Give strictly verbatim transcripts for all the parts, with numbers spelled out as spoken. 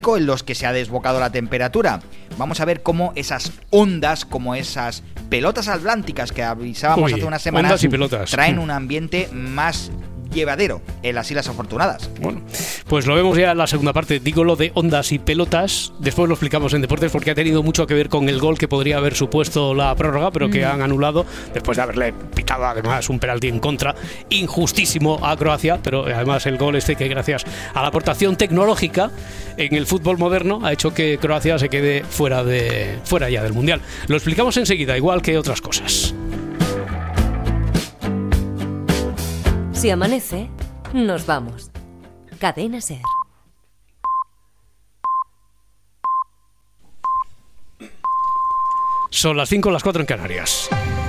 en los que se ha desbocado la temperatura. Vamos a ver cómo esas ondas, como esas pelotas atlánticas que avisábamos Uy, hace unas semanas, ondas y pelotas. traen un ambiente más llevadero en las Islas Afortunadas. Bueno, pues lo vemos ya en la segunda parte. Digo lo de ondas y pelotas, después lo explicamos en deportes porque ha tenido mucho que ver con el gol que podría haber supuesto la prórroga, pero que mm. han anulado después de haberle pitado además un penalti en contra, injustísimo a Croacia, pero además el gol este que gracias a la aportación tecnológica en el fútbol moderno ha hecho que Croacia se quede fuera de fuera ya del Mundial. Lo explicamos enseguida, igual que otras cosas. Si amanece, nos vamos. Cadena SER. Son las cinco, las cuatro en Canarias.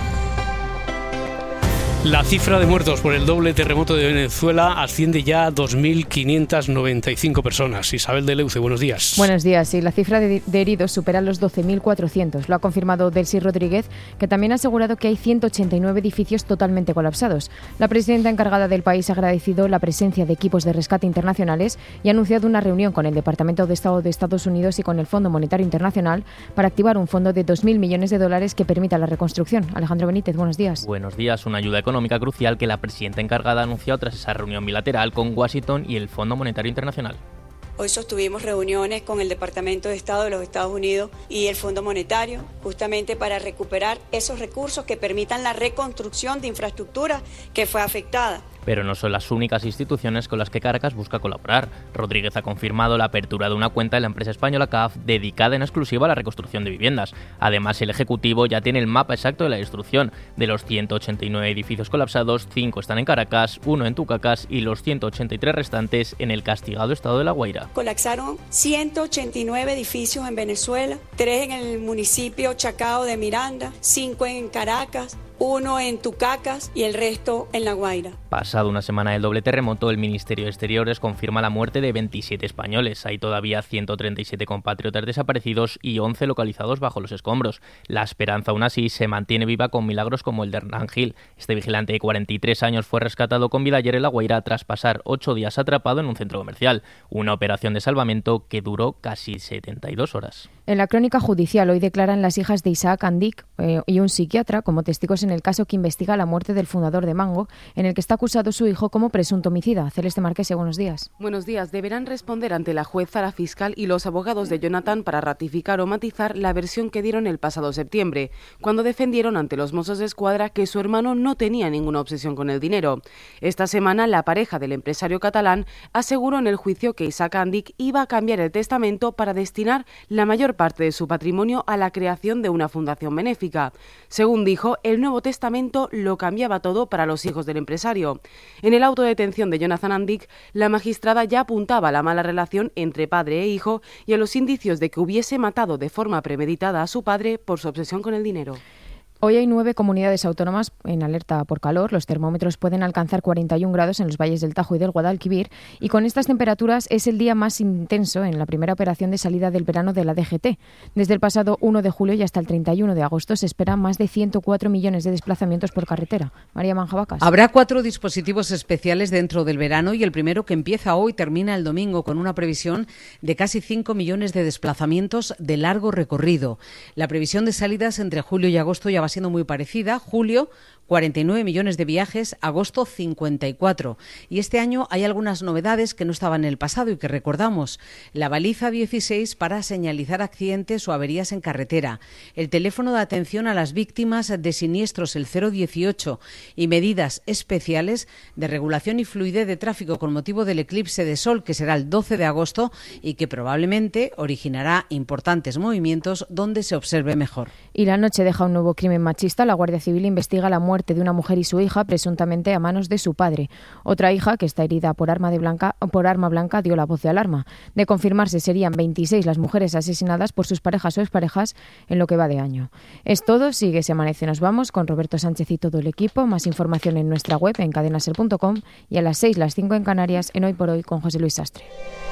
La cifra de muertos por el doble terremoto de Venezuela asciende ya a dos mil quinientas noventa y cinco personas. Isabel de Leuce, buenos días. Buenos días. Sí, la cifra de, de heridos supera los doce mil cuatrocientos. Lo ha confirmado Delcy Rodríguez, que también ha asegurado que hay ciento ochenta y nueve edificios totalmente colapsados. La presidenta encargada del país ha agradecido la presencia de equipos de rescate internacionales y ha anunciado una reunión con el Departamento de Estado de Estados Unidos y con el Fondo Monetario Internacional para activar un fondo de dos mil millones de dólares que permita la reconstrucción. Alejandro Benítez, buenos días. Buenos días. Una ayuda económica económica crucial que la presidenta encargada ha anunciado tras esa reunión bilateral con Washington y el Fondo Monetario Internacional. Hoy sostuvimos reuniones con el Departamento de Estado de los Estados Unidos y el Fondo Monetario, justamente para recuperar esos recursos que permitan la reconstrucción de infraestructura que fue afectada. Pero no son las únicas instituciones con las que Caracas busca colaborar. Rodríguez ha confirmado la apertura de una cuenta de la empresa española C A F dedicada en exclusiva a la reconstrucción de viviendas. Además, el Ejecutivo ya tiene el mapa exacto de la destrucción. De los ciento ochenta y nueve edificios colapsados, cinco están en Caracas, uno en Tucacas y los ciento ochenta y tres restantes en el castigado estado de La Guaira. Colapsaron ciento ochenta y nueve edificios en Venezuela, tres en el municipio Chacao de Miranda, cinco en Caracas, uno en Tucacas y el resto en La Guaira. Pasado una semana del doble terremoto, el Ministerio de Exteriores confirma la muerte de veintisiete españoles. Hay todavía ciento treinta y siete compatriotas desaparecidos y once localizados bajo los escombros. La esperanza aún así se mantiene viva con milagros como el de Hernán Gil. Este vigilante de cuarenta y tres años fue rescatado con vida ayer en La Guaira tras pasar ocho días atrapado en un centro comercial. Una operación de salvamento que duró casi setenta y dos horas. En la crónica judicial hoy declaran las hijas de Isaac Andic eh, y un psiquiatra como testigos en el caso que investiga la muerte del fundador de Mango, en el que está acusado su hijo como presunto homicida. Celeste Marquese, buenos días. Buenos días. Deberán responder ante la jueza, la fiscal y los abogados de Jonathan para ratificar o matizar la versión que dieron el pasado septiembre, cuando defendieron ante los Mossos d'Esquadra que su hermano no tenía ninguna obsesión con el dinero. Esta semana, la pareja del empresario catalán aseguró en el juicio que Isaac Andic iba a cambiar el testamento para destinar la mayor parte de su patrimonio a la creación de una fundación benéfica. Según dijo, el nuevo testamento lo cambiaba todo para los hijos del empresario. En el auto de detención de Jonathan Andic, la magistrada ya apuntaba a la mala relación entre padre e hijo y a los indicios de que hubiese matado de forma premeditada a su padre por su obsesión con el dinero. Hoy hay nueve comunidades autónomas en alerta por calor. Los termómetros pueden alcanzar cuarenta y un grados en los valles del Tajo y del Guadalquivir. Y con estas temperaturas es el día más intenso en la primera operación de salida del verano de la D G T. Desde el pasado uno de julio y hasta el treinta y uno de agosto se esperan más de ciento cuatro millones de desplazamientos por carretera. María Manjabacas. Habrá cuatro dispositivos especiales dentro del verano y el primero, que empieza hoy, termina el domingo con una previsión de casi cinco millones de desplazamientos de largo recorrido. La previsión de salidas entre julio y agosto ya va siendo muy parecida. Julio, cuarenta y nueve millones de viajes, agosto cincuenta y cuatro. Y este año hay algunas novedades que no estaban en el pasado y que recordamos. La baliza dieciséis para señalizar accidentes o averías en carretera, el teléfono de atención a las víctimas de siniestros, el cero dieciocho, y medidas especiales de regulación y fluidez de tráfico con motivo del eclipse de sol, que será el doce de agosto y que probablemente originará importantes movimientos donde se observe mejor. Y la noche deja un nuevo crimen machista. La Guardia Civil investiga la muerte de una mujer y su hija, presuntamente a manos de su padre. Otra hija, que está herida por arma, de blanca, por arma blanca, dio la voz de alarma. De confirmarse, serían veintiséis las mujeres asesinadas por sus parejas o exparejas en lo que va de año. Es todo. Sigue Se Amanece. Nos vamos con Roberto Sánchez y todo el equipo. Más información en nuestra web, en cadena ser punto com, y a las seis, las cinco en Canarias, en Hoy por Hoy, con José Luis Sastre.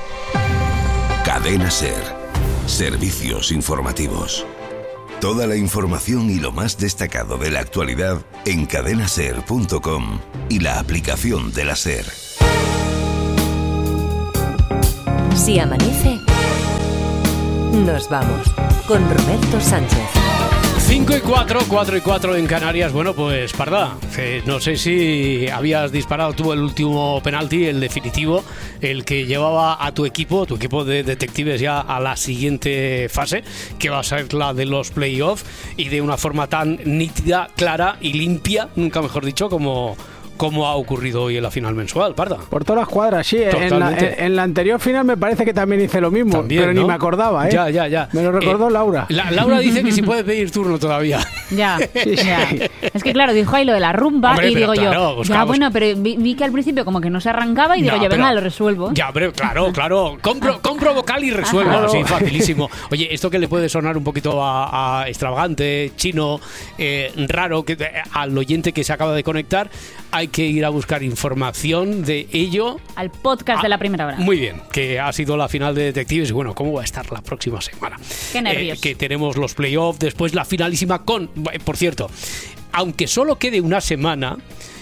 Cadena Ser. Servicios informativos. Toda la información y lo más destacado de la actualidad en cadena ser punto com y la aplicación de la SER. Si amanece, Nos vamos con Roberto Sánchez. cinco y cuatro, cuatro y cuatro en Canarias. Bueno, pues Parda, eh, no sé si habías disparado tú el último penalti, el definitivo, el que llevaba a tu equipo, tu equipo de detectives ya a la siguiente fase, que va a ser la de los playoffs, y de una forma tan nítida, clara y limpia, nunca mejor dicho, como... como ha ocurrido hoy en la final mensual, Parda. Por todas las cuadras, sí. En la, en, en la anterior final me parece que también hice lo mismo, también, pero ¿no? Ni me acordaba, ¿eh? Ya, ya, ya. Me lo recordó eh, Laura. La, Laura dice que si puede pedir turno todavía. Ya, sí, ya. Es que claro, dijo ahí lo de la rumba. Hombre, y digo claro, yo, buscamos. Ya bueno, pero vi, vi que al principio como que no se arrancaba y digo no, yo, venga, lo resuelvo. Ya, pero claro, claro. Compro, compro vocal y resuelvo. Claro. Sí, facilísimo. Oye, esto que le puede sonar un poquito a, a extravagante, chino, eh, raro, que al oyente que se acaba de conectar, hay que ir a buscar información de ello al podcast ah, de la primera hora. Muy bien, que ha sido la final de detectives y bueno, ¿cómo va a estar la próxima semana? Qué nervios. Eh, que tenemos los playoffs, después la finalísima con, por cierto, aunque solo quede una semana,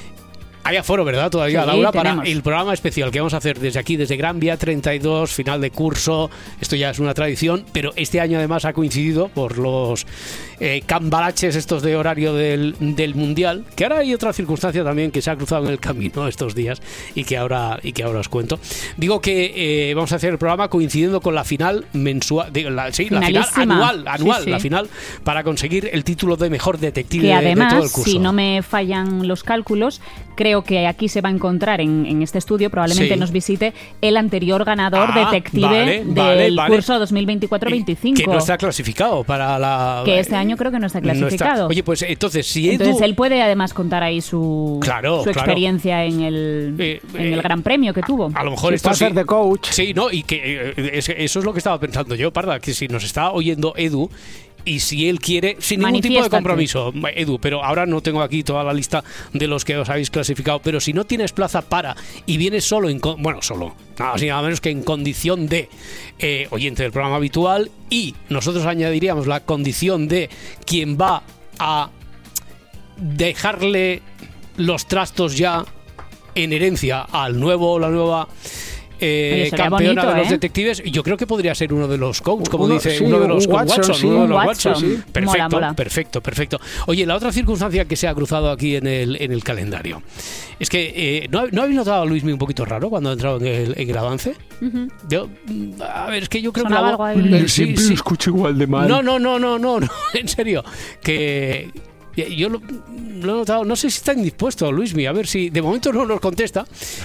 hay aforo, ¿verdad? Todavía, sí, Laura, tenemos. Para el programa especial que vamos a hacer desde aquí, desde Gran Vía treinta y dos, final de curso. Esto ya es una tradición, pero este año además ha coincidido por los eh, cambalaches estos de horario del, del Mundial, que ahora hay otra circunstancia también que se ha cruzado en el camino estos días y que ahora, y que ahora os cuento. Digo que eh, vamos a hacer el programa coincidiendo con la final mensual, digo, la, sí, la final anual, anual sí, sí. la final, para conseguir el título de mejor detective que además, de todo el curso. Si no me fallan los cálculos, creo que aquí se va a encontrar en, en este estudio, probablemente sí. nos visite el anterior ganador ah, detective vale, del vale, vale. curso dos mil veinticuatro veinticinco. Que no está clasificado para la... Que este año creo que no está clasificado. No está. Oye, pues entonces si Edu... Entonces él puede además contar ahí su, claro, su claro. experiencia en el, eh, en el eh, gran premio que tuvo. A lo mejor sí, esto sí. de coach. Sí, no, y que eh, es, eso es lo que estaba pensando yo, Parda, que si nos está oyendo Edu... Y si él quiere, sin ningún tipo de compromiso, Edu, pero ahora no tengo aquí toda la lista de los que os habéis clasificado, pero si no tienes plaza para y vienes solo, en bueno, solo, nada más y nada menos que en condición de eh, oyente del programa habitual, y nosotros añadiríamos la condición de quien va a dejarle los trastos ya en herencia al nuevo o la nueva... Eh, Oye, campeona bonito, de los ¿eh? detectives, y yo creo que podría ser uno de los coaches, como uno, dice sí, uno de los un Watson, Watson, sí, uno de los Watson, Watson. sí. Perfecto, mola, mola. perfecto, perfecto. Oye, la otra circunstancia que se ha cruzado aquí en el en el calendario es que eh, ¿no, ¿no habéis notado a Luismi un poquito raro cuando ha entrado en el, en el avance? Uh-huh. Yo, a ver, es que yo creo Sonaba que algo ahí. Eh, siempre sí, sí. lo escucho igual de mal. No, no, no, no, no, no en serio, que yo lo, lo he notado, no sé si está indispuesto Luismi, a ver si de momento no nos contesta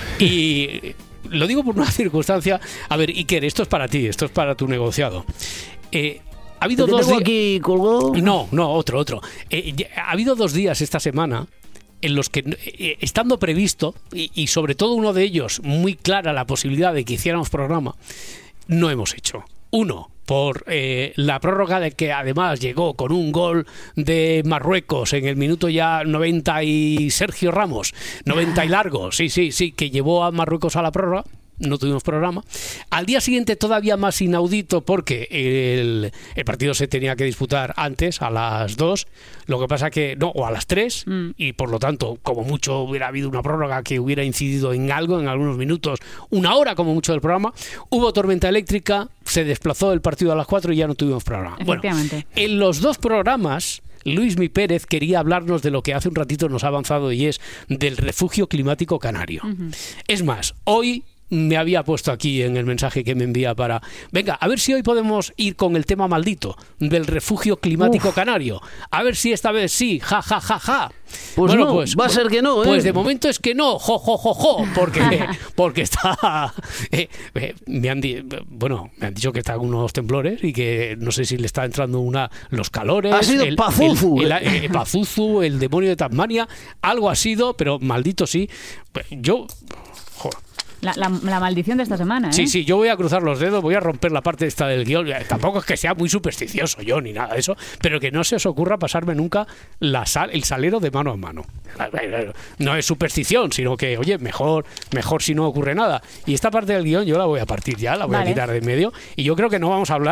y lo digo por una circunstancia. A ver, Iker, esto es para ti, esto es para tu negociado. Eh, ha habido dos días. Aquí colgado? No, no, otro, otro. Eh, ha habido dos días esta semana en los que, eh, estando previsto, y, y sobre todo uno de ellos, muy clara la posibilidad de que hiciéramos programa, no hemos hecho. Uno, por eh, la prórroga de que además llegó con un gol de Marruecos en el minuto ya noventa y Sergio Ramos, noventa y largo, sí, sí, sí, que llevó a Marruecos a la prórroga. No tuvimos programa. Al día siguiente todavía más inaudito porque el, el partido se tenía que disputar antes, a las dos, lo que pasa que, no, o a las tres, mm. y por lo tanto, como mucho hubiera habido una prórroga que hubiera incidido en algo, en algunos minutos, una hora como mucho del programa, hubo tormenta eléctrica, se desplazó el partido a las cuatro y ya no tuvimos programa. Efectivamente. Bueno, en los dos programas Luismi Pérez quería hablarnos de lo que hace un ratito nos ha avanzado y es del refugio climático canario. Uh-huh. Es más, hoy me había puesto aquí en el mensaje que me envía para... Venga, a ver si hoy podemos ir con el tema maldito del refugio climático Uf. canario. A ver si esta vez sí, ja, ja, ja, ja. Pues bueno, no, pues, va a ser que no, ¿eh? Pues de momento es que no, jo, jo, jo, jo, porque, porque está... Eh, eh, me han di, bueno, me han dicho que está con unos temblores y que no sé si le está entrando una los calores. Ha sido el, Pazuzu. El, el, el, el Pazuzu, el demonio de Tasmania, algo ha sido, pero maldito sí. Yo... Joder. La, la, la maldición de esta semana, ¿eh? Sí, sí, yo voy a cruzar los dedos, voy a romper la parte esta del guión. Tampoco es que sea muy supersticioso yo ni nada de eso, pero que no se os ocurra pasarme nunca la sal, el salero de mano a mano. No es superstición, sino que, oye, mejor, mejor si no ocurre nada. Y esta parte del guión yo la voy a partir ya, la voy vale. a quitar de en medio. Y yo creo que no vamos a hablar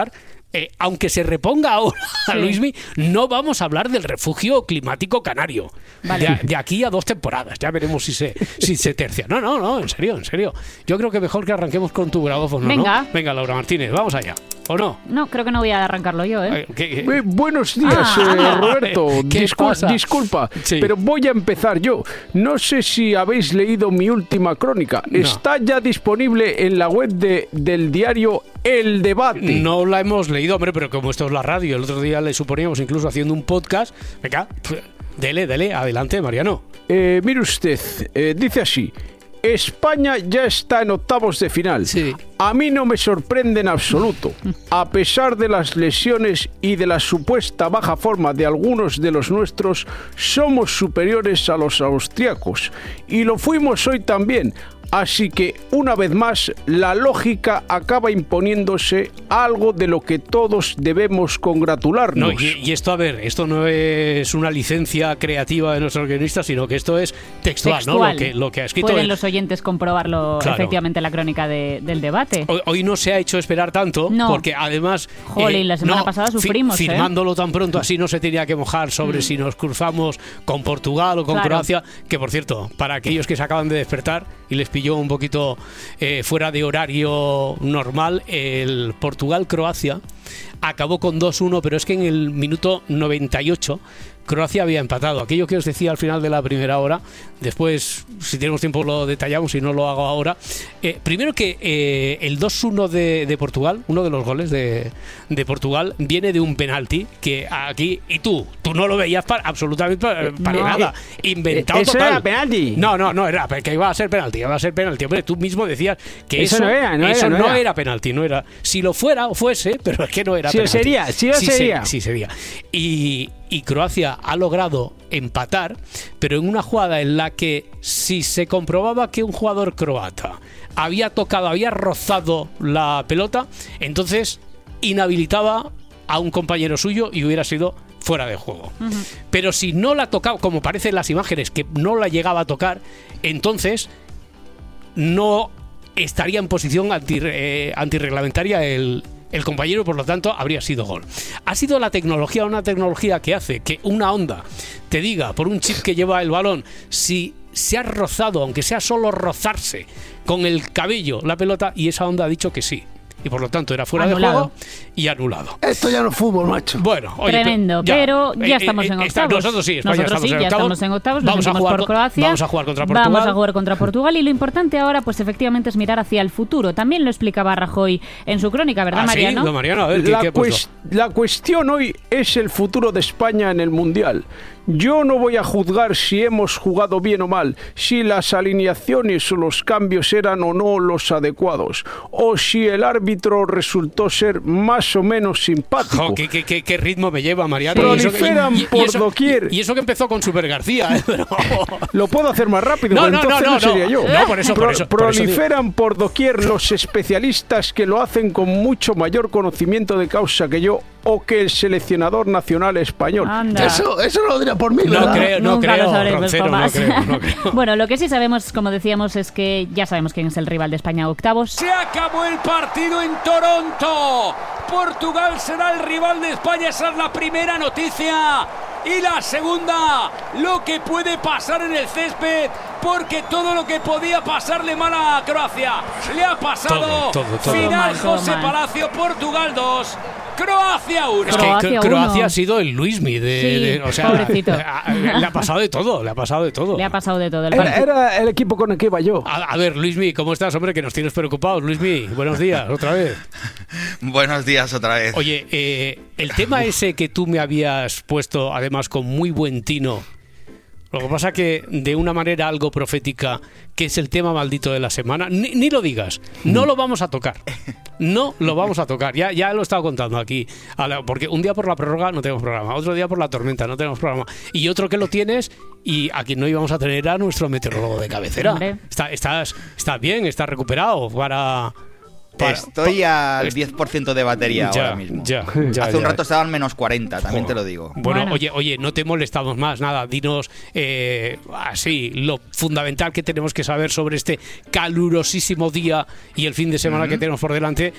Eh, aunque se reponga ahora a sí. Luismi, no vamos a hablar del refugio climático canario. Vale. De, de aquí a dos temporadas. Ya veremos si se, si se tercia. No, no, no, en serio, en serio. Yo creo que mejor que arranquemos con tu grabófono, Venga. ¿no? Venga, Laura Martínez, vamos allá. ¿O no? No, creo que no voy a arrancarlo yo, ¿eh? ¿Qué, qué? Eh, buenos días, ah, eh, Roberto. Discul- disculpa, sí. pero voy a empezar yo. No sé si habéis leído mi última crónica. No. Está ya disponible en la web de, del diario El Debate. No la hemos leído, hombre, pero como esto es la radio, el otro día le suponíamos incluso haciendo un podcast. Venga, dele, dele, adelante, Mariano. Eh, mire usted, eh, dice así. España ya está en octavos de final. Sí. A mí no me sorprende en absoluto. A pesar de las lesiones y de la supuesta baja forma de algunos de los nuestros, somos superiores a los austriacos. Y lo fuimos hoy también. Así que, una vez más, la lógica acaba imponiéndose algo de lo que todos debemos congratularnos. No, y, y esto, a ver, esto no es una licencia creativa de nuestros guionistas, sino que esto es textual, textual. ¿no? Lo que, lo que ha escrito. Pueden el... los oyentes comprobarlo, claro. efectivamente, en la crónica de, del debate. Hoy, hoy no se ha hecho esperar tanto, no. porque además... Jolín, eh, la semana no, pasada sufrimos, fi, Firmándolo ¿eh? tan pronto, así no se tenía que mojar sobre mm. si nos cruzamos con Portugal o con claro. Croacia, que, por cierto, para aquellos que se acaban de despertar y les pilló un poquito eh, fuera de horario normal, el Portugal-Croacia acabó con dos uno, pero es que en el minuto noventa y ocho Croacia había empatado. Aquello que os decía al final de la primera hora, después, si tenemos tiempo, lo detallamos, y no lo hago ahora. Eh, primero que eh, el dos uno de, de Portugal, uno de los goles de, de Portugal, viene de un penalti que aquí, y tú, tú no lo veías para, absolutamente para, para no, nada. Inventado ¿Eso total. era penalti? No, no, no era, que iba a ser penalti, iba a ser penalti. Hombre, tú mismo decías que eso, eso no era, no, eso era, no, no era. era penalti, no era. Si lo fuera o fuese, pero es que no era sí penalti. Sería, sí lo sí sería, sí sería. Y Y Croacia ha logrado empatar, pero en una jugada en la que, si se comprobaba que un jugador croata había tocado, había rozado la pelota, entonces inhabilitaba a un compañero suyo y hubiera sido fuera de juego. Uh-huh. Pero si no la tocaba, como parece en las imágenes, que no la llegaba a tocar, entonces no estaría en posición anti, eh, antirreglamentaria el el compañero, por lo tanto, habría sido gol. Ha sido la tecnología, una tecnología que hace que una onda te diga, por un chip que lleva el balón, si se ha rozado, aunque sea solo rozarse con el cabello la pelota, y esa onda ha dicho que sí. Y por lo tanto era fuera anulado. de juego y anulado. Esto ya no es fútbol, macho. Bueno, oye, tremendo, ya, pero ya estamos en eh, octavos. Nosotros sí, España nosotros sí, estamos ya en octavos. estamos en octavos. Vamos a jugar por Croacia. Vamos a jugar contra Portugal. Vamos a jugar contra Portugal y lo importante ahora, pues efectivamente, es mirar hacia el futuro. También lo explicaba Rajoy en su crónica, ¿verdad, ¿Ah, Mariano? Sí? No, Mariano, a ver, ¿qué, la, qué ha cuest- la cuestión hoy es el futuro de España en el Mundial. Yo no voy a juzgar si hemos jugado bien o mal, si las alineaciones o los cambios eran o no los adecuados, o si el árbitro resultó ser más o menos simpático. Jo, ¿qué, qué, qué, ¿Qué ritmo me lleva, Mariano? Proliferan y, y, y, por eso, doquier. Y, y eso que empezó con Super García, ¿eh? Pero... Lo puedo hacer más rápido, no, pero no, entonces no, no, no sería no. yo. No, por eso, Pro, por eso, proliferan por, eso por doquier los especialistas que lo hacen con mucho mayor conocimiento de causa que yo o que el seleccionador nacional español. Eso, eso no lo diría por mí, no ¿verdad? creo, no Nunca creo, lo sabremos, Roncero, no creo, no creo. Bueno, lo que sí sabemos, como decíamos, es que ya sabemos quién es el rival de España a octavos. Se acabó el partido en Toronto. Portugal será el rival de España, esa es la primera noticia. Y la segunda, lo que puede pasar en el césped, porque todo lo que podía pasarle mal a Croacia le ha pasado. Todo, todo, todo. Final Todo mal, José todo mal. Palacio, Portugal dos, Croacia uno. Es que Croacia Croacia uno. ha sido el Luismi de, Sí, de, o sea, pobrecito. le ha pasado de todo, le ha pasado de todo. Le ha pasado de todo. El Era, partido. era el equipo con el que iba yo. A, a ver, Luismi, ¿cómo estás, hombre? Que nos tienes preocupados. Luismi, buenos días, otra vez. Buenos días otra vez. Oye, eh, el tema ese que tú me habías puesto, además con muy buen tino, lo que pasa que de una manera algo profética, que es el tema maldito de la semana, ni, ni lo digas, no lo vamos a tocar. No lo vamos a tocar. Ya, ya lo he estado contando aquí. A la- porque un día por la prórroga no tenemos programa, otro día por la tormenta no tenemos programa, y otro que lo tienes, y aquí no íbamos a tener a nuestro meteorólogo de cabecera. Hombre. Está, estás, estás bien, estás recuperado para... para- Estoy al diez por ciento de batería Ya, ahora mismo. ya, ya, Hace un ya. rato estaban menos cuarenta, también te lo digo. Bueno, Bueno. oye, oye, no te molestamos más, nada, dinos eh, así lo fundamental que tenemos que saber sobre este calurosísimo día y el fin de semana Ujú. que tenemos por delante,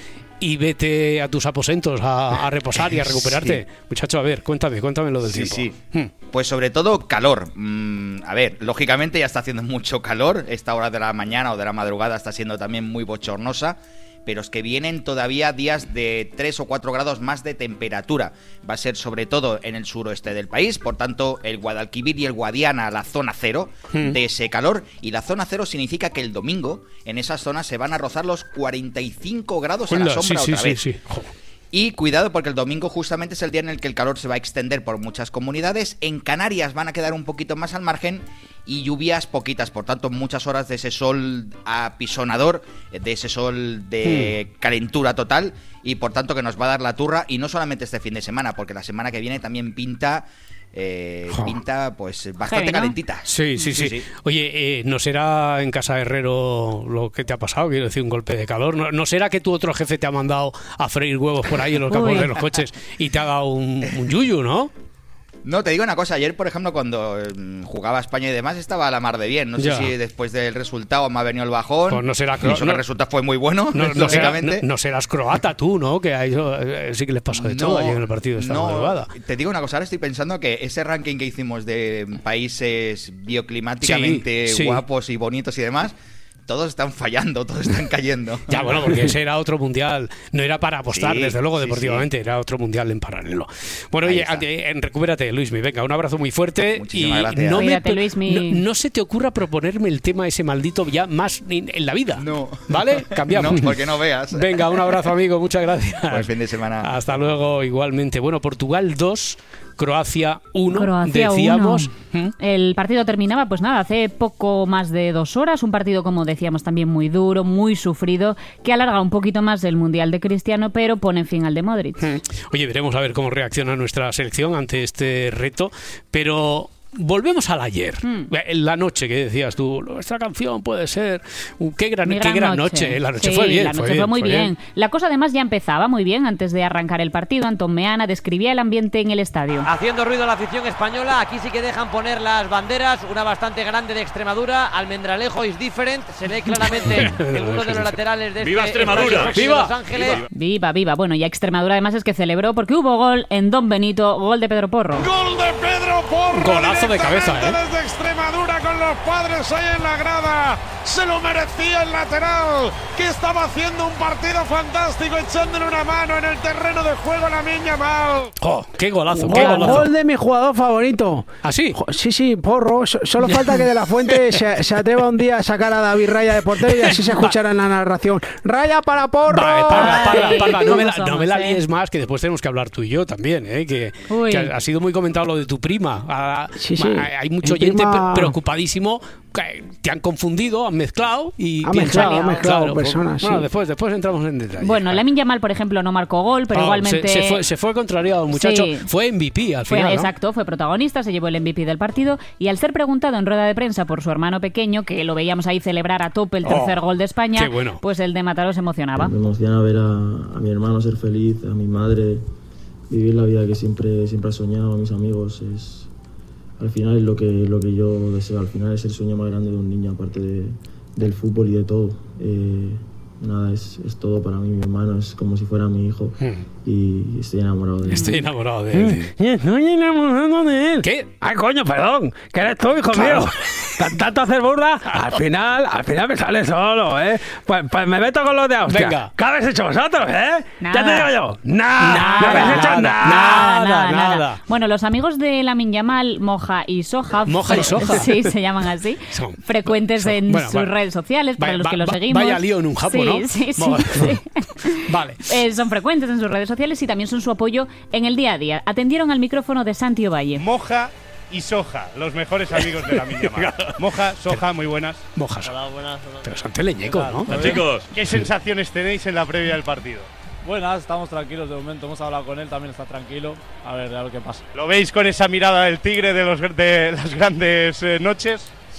y vete a tus aposentos a, a reposar y a recuperarte. Sí. Muchacho, a ver, cuéntame, cuéntame lo del sí, tiempo. Sí, hmm. Pues sobre todo calor. Mm, a ver, lógicamente ya está haciendo mucho calor. Esta hora de la mañana o de la madrugada está siendo también muy bochornosa. Pero es que vienen todavía días de tres o cuatro grados más de temperatura. Va a ser sobre todo en el suroeste del país, por tanto el Guadalquivir y el Guadiana, la zona cero mm. de ese calor. Y la zona cero significa que el domingo en esas zonas se van a rozar los cuarenta y cinco grados Hola, a la sombra sí, otra sí, vez. Sí, sí. Y cuidado porque el domingo justamente es el día en el que el calor se va a extender por muchas comunidades. En Canarias van a quedar un poquito más al margen y lluvias poquitas, por tanto muchas horas de ese sol apisonador, de ese sol de hmm. calentura total y por tanto que nos va a dar la turra y no solamente este fin de semana, porque la semana que viene también pinta... Eh, oh. pinta pues bastante Heavy, ¿no? calentita. Sí, sí, sí, sí. sí. Oye, eh, ¿no será en Casa Herrero lo que te ha pasado? Quiero decir, un golpe de calor. ¿No, no será que tu otro jefe te ha mandado a freír huevos por ahí en los campos de los coches y te ha dado un, un yuyu, ¿no? No, te digo una cosa, ayer por ejemplo cuando jugaba España y demás estaba a la mar de bien, no ya. sé si después del resultado me ha venido el bajón, pues no será cro- eso no, el resultado fue muy bueno, no, lógicamente. No, será, no, no serás croata tú, ¿no? Que a eso eh, sí que les pasó de todo no, ayer en el partido de esta no, madrugada. Te digo una cosa, ahora estoy pensando que ese ranking que hicimos de países bioclimáticamente sí, sí. guapos y bonitos y demás, todos están fallando, todos están cayendo. Ya, bueno, porque ese era otro mundial. No era para apostar, sí, desde luego, sí, deportivamente. Sí. Era otro mundial en paralelo. Bueno, Ahí oye, está. en, recupérate, Luismi. Venga, un abrazo muy fuerte. Muchísimas y gracias. No, Cuídate, me, Luismi. no, no se te ocurra proponerme el tema ese maldito ya más en la vida. No. ¿Vale? Cambiamos. No, porque no veas. Venga, un abrazo, amigo. Muchas gracias. Buen fin de semana. Hasta luego, igualmente. Bueno, Portugal dos... Croacia uno, Croacia decíamos. uno. ¿Mm? El partido terminaba, pues nada, hace poco más de dos horas. Un partido, como decíamos, también muy duro, muy sufrido, que alarga un poquito más el Mundial de Cristiano, pero pone fin al de Modric. ¿Mm? Oye, veremos a ver cómo reacciona nuestra selección ante este reto, pero... Volvemos al ayer, mm. la noche que decías tú, nuestra canción puede ser, qué gran, qué gran, gran noche. noche, la noche sí, fue bien. La noche fue, fue bien, muy fue bien. bien. La cosa además ya empezaba muy bien antes de arrancar el partido. Antón Meana describía el ambiente en el estadio. Haciendo ruido la afición española, aquí sí que dejan poner las banderas, una bastante grande de Extremadura, Almendralejo is different, se ve claramente en uno de los laterales de este ¡Viva Extremadura! ¡Viva! Los Ángeles. Viva. viva, viva. Bueno, ya Extremadura además es que celebró porque hubo gol en Don Benito, gol de Pedro Porro. ¡Gol de Pedro Porro! Golazo de cabeza, ¿eh? Desde Extremadura con los padres ahí en la grada, se lo merecía el lateral, que estaba haciendo un partido fantástico, echándole una mano en el terreno de juego a Lamine Yamal. ¡Oh, qué golazo! Oh, qué golazo. Gol de mi jugador favorito. ¿Ah, sí? Sí, sí, Porro. Solo falta que De La Fuente se, se atreva un día a sacar a David Raya de portero y así se escuchará en la narración. ¡Raya para Porro! Vale, parla, parla, parla. No me la, no me la líes más, que después tenemos que hablar tú y yo también, ¿eh? Que, que ha sido muy comentado lo de tu prima. Ah, sí, sí. Hay mucho Mi oyente prima... preocupadísimo. Te han confundido, han mezclado y ha mezclado, ha mezclado claro, personas. Bueno, sí. después, después entramos en detalle. Bueno, Lamine Yamal, por ejemplo, no marcó gol, pero oh, igualmente se, se, fue, se fue contrariado el muchacho. Sí. Fue M V P al fue, final, ¿no? Exacto, fue protagonista, se llevó el M V P del partido y al ser preguntado en rueda de prensa por su hermano pequeño, que lo veíamos ahí celebrar a tope el tercer oh, gol de España, bueno. pues el de Mataró se emocionaba. Me emociona ver a, a mi hermano ser feliz, a mi madre vivir la vida que siempre, siempre ha soñado, a mis amigos. Es, al final es lo que, lo que yo deseo, al final es el sueño más grande de un niño, aparte de, del fútbol y de todo. Eh, nada, es, es todo para mí, mi hermano es como si fuera mi hijo hmm. y estoy enamorado de él. Estoy enamorado de él. Sí. Estoy enamorado de él. ¿Qué? Ay, coño, perdón, que eres tú, hijo claro. mío. Tanto hacer burda, al final, al final me sale solo, ¿eh? Pues, pues me meto con los de Austria. Venga. ¿Qué habéis hecho vosotros, eh? Nada. Ya te digo yo. Nada. Nada. No habéis hecho Nada. nada. Nada, Nada, nada. nada. Bueno, los amigos de Lamine Yamal, Moja y Soja. Moja y Soja. Sí, se llaman así. Son, frecuentes son, en bueno, sus vale. redes sociales, para vaya, los que va, lo seguimos. Vaya lío en un japo, sí, ¿no? Sí, sí, Vale. sí. Vale. Eh, son frecuentes en sus redes sociales y también son su apoyo en el día a día. Atendieron al micrófono de Santi Ovalle. Moja y Soja, los mejores amigos de Lamine Yamal. Moja, Soja, muy buenas. Moja, Hola, buenas. Pero son teleñecos, ¿no? Hola, chicos. ¿Qué sensaciones tenéis en la previa del partido? Buenas, estamos tranquilos de momento, hemos hablado con él, también está tranquilo, a ver, a ver qué pasa. ¿Lo veis con esa mirada del tigre de, los, de las grandes eh, noches?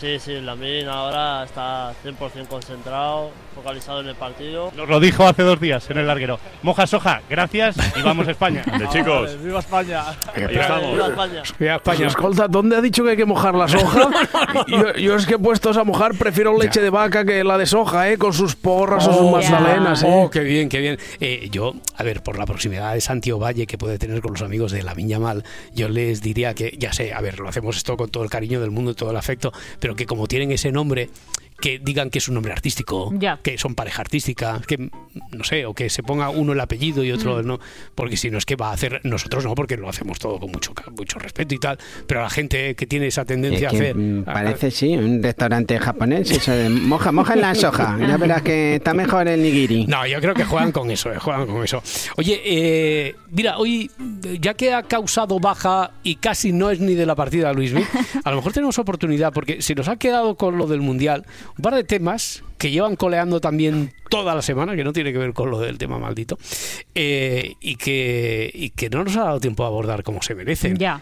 Sí, sí, Lamine ahora está cien por ciento concentrado, focalizado en el partido. Nos lo dijo hace dos días en el larguero. Moja Soja, gracias y vamos a España. De chicos. ¡Viva España! Ahí estamos. ¡Viva España! Viva España. Escolta, ¿dónde ha dicho que hay que mojar la soja? yo, yo es que puestos a mojar prefiero leche de vaca que la de soja, ¿eh? Con sus porras o sus magdalenas, ¿eh? Oh, qué bien, qué bien. Eh, yo, a ver, por la proximidad de Santiago Valle que puede tener con los amigos de la Viña Mal, yo les diría que, ya sé, a ver, lo hacemos esto con todo el cariño del mundo y todo el afecto, pero que como tienen ese nombre, que digan que es un nombre artístico, ya. que son pareja artística, que no sé, o que se ponga uno el apellido y otro Mm. no, porque si no es que va a hacer, nosotros no, porque lo hacemos todo con mucho mucho respeto y tal, pero la gente que tiene esa tendencia Es que, a hacer... mm, parece, sí, un restaurante japonés, eso de moja, moja en la soja, ya verás que está mejor el nigiri. No, yo creo que juegan con eso, eh, juegan con eso. Oye, eh, mira, hoy, ya que ha causado baja y casi no es ni de la partida Luismi, a lo mejor tenemos oportunidad, porque si nos ha quedado con lo del Mundial, un par de temas que llevan coleando también toda la semana, que no tiene que ver con lo del tema maldito, eh, y, que, y que no nos ha dado tiempo a abordar como se merecen. Ya.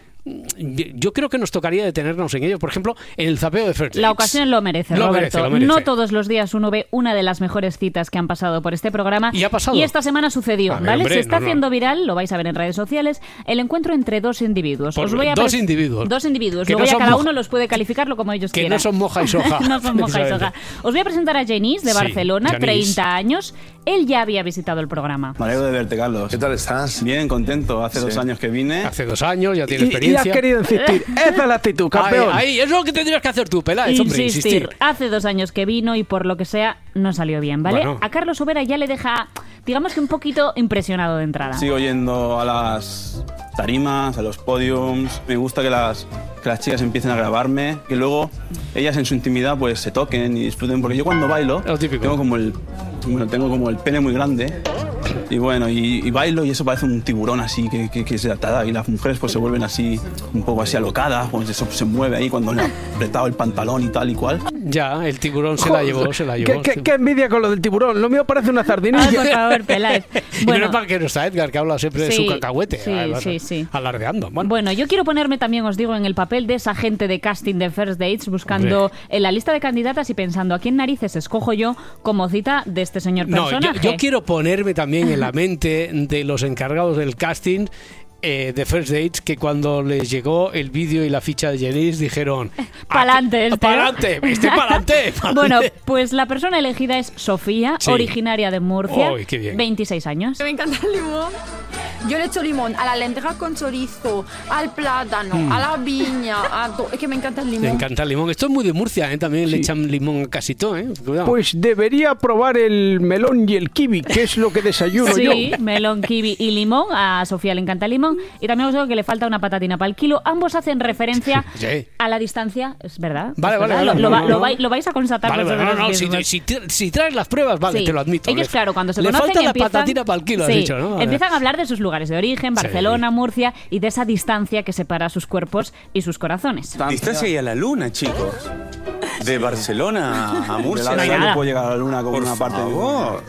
Yo creo que nos tocaría detenernos en ello. Por ejemplo, en el zapeo de First Dates. La ocasión lo merece, Lo Roberto. merece, lo merece. No todos los días uno ve una de las mejores citas que han pasado por este programa. Y ha pasado. Y esta semana sucedió, A ver, ¿vale? hombre, Se está no, no. haciendo viral, lo vais a ver en redes sociales, el encuentro entre dos individuos. Por- Os voy a dos pres- individuos. Dos individuos. Que Luego no ya son cada moja- uno los puede calificarlo como ellos que quieran. no son moja y soja. No son moja y soja. Os voy a presentar a Genís de Sí, Barcelona, Genís. treinta años. Él ya había visitado el programa. Me alegro de verte, Carlos. ¿Qué tal estás? Bien, contento. Hace Sí. dos años que vine. Hace dos años, ya tiene Y, y experiencia. has querido insistir. Esa es la actitud, campeón. Ahí, ahí, es lo que tendrías que hacer tú, Peláez, hombre, Insistir. insistir. Hace dos años que vino y por lo que sea no salió bien, ¿vale? Bueno. A Carlos Sobera ya le deja, digamos que un poquito impresionado de entrada. Sigo yendo a las tarimas, a los podiums. Me gusta que las, que las chicas empiecen a grabarme, que luego ellas en su intimidad pues se toquen y disfruten. Porque yo cuando bailo tengo como el, bueno, tengo como el pene muy grande. Y bueno, y, y bailo y eso parece un tiburón así que, que, que se atada y las mujeres pues se vuelven así, un poco así alocadas, pues eso se mueve ahí cuando le ha apretado el pantalón y tal y cual. Ya, el tiburón se la llevó, se la llevó. ¿Qué, qué, qué envidia con lo del tiburón? Lo mío parece una sardinilla. Ay, por favor, Peláez. Y Bueno. menos para que no está Edgar, que habla siempre de Sí, su cacahuete. sí, además, sí, sí. Alardeando. Bueno, Bueno, yo quiero ponerme también, os digo, en el papel de esa gente de casting de First Dates, buscando Hombre. en la lista de candidatas y pensando a quién narices escojo yo como cita de este señor no, yo, personaje. yo quiero ponerme también en la mente de los encargados del casting eh, de First Dates, que cuando les llegó el vídeo y la ficha de Genís dijeron Pa'lante, este. pa'lante, este pa'lante, pa'lante. Bueno, pues la persona elegida es Sofía, Sí. originaria de Murcia, Uy, qué bien. veintiséis años. Me encanta el limón. Yo le echo limón a la lenteja con chorizo, al plátano, Mm. a la viña, a todo. Es que me encanta el Me limón. encanta el limón. Esto es muy de Murcia, ¿eh? También le echan limón a casi todo, ¿eh? Cuidado. Pues debería probar el melón y el kiwi, que es lo que desayuno yo. Sí, melón, kiwi y limón. A Sofía le encanta el limón. Y también os digo que le falta una patatina para el kilo. Ambos hacen referencia Sí. a la distancia, es verdad. Vale, es vale, verdad. vale, Lo, no, lo va- no, lo no. vai- lo vais a constatar Vale, vale, no, vosotros no, si, mismos. si, si traes las pruebas, vale, Sí. te lo admito. Ellos, Le- claro, cuando se le conocen falta la empiezan- patatina para el kilo, has Sí, dicho, ¿no? Vale. empiezan a hablar de sus lugares de origen, Barcelona, Murcia, y de esa distancia que separa sus cuerpos y sus corazones. Distancia y a la luna, chicos. De Barcelona a Murcia. De la verdad que puedo llegar a la luna con Por una parte de mi favor.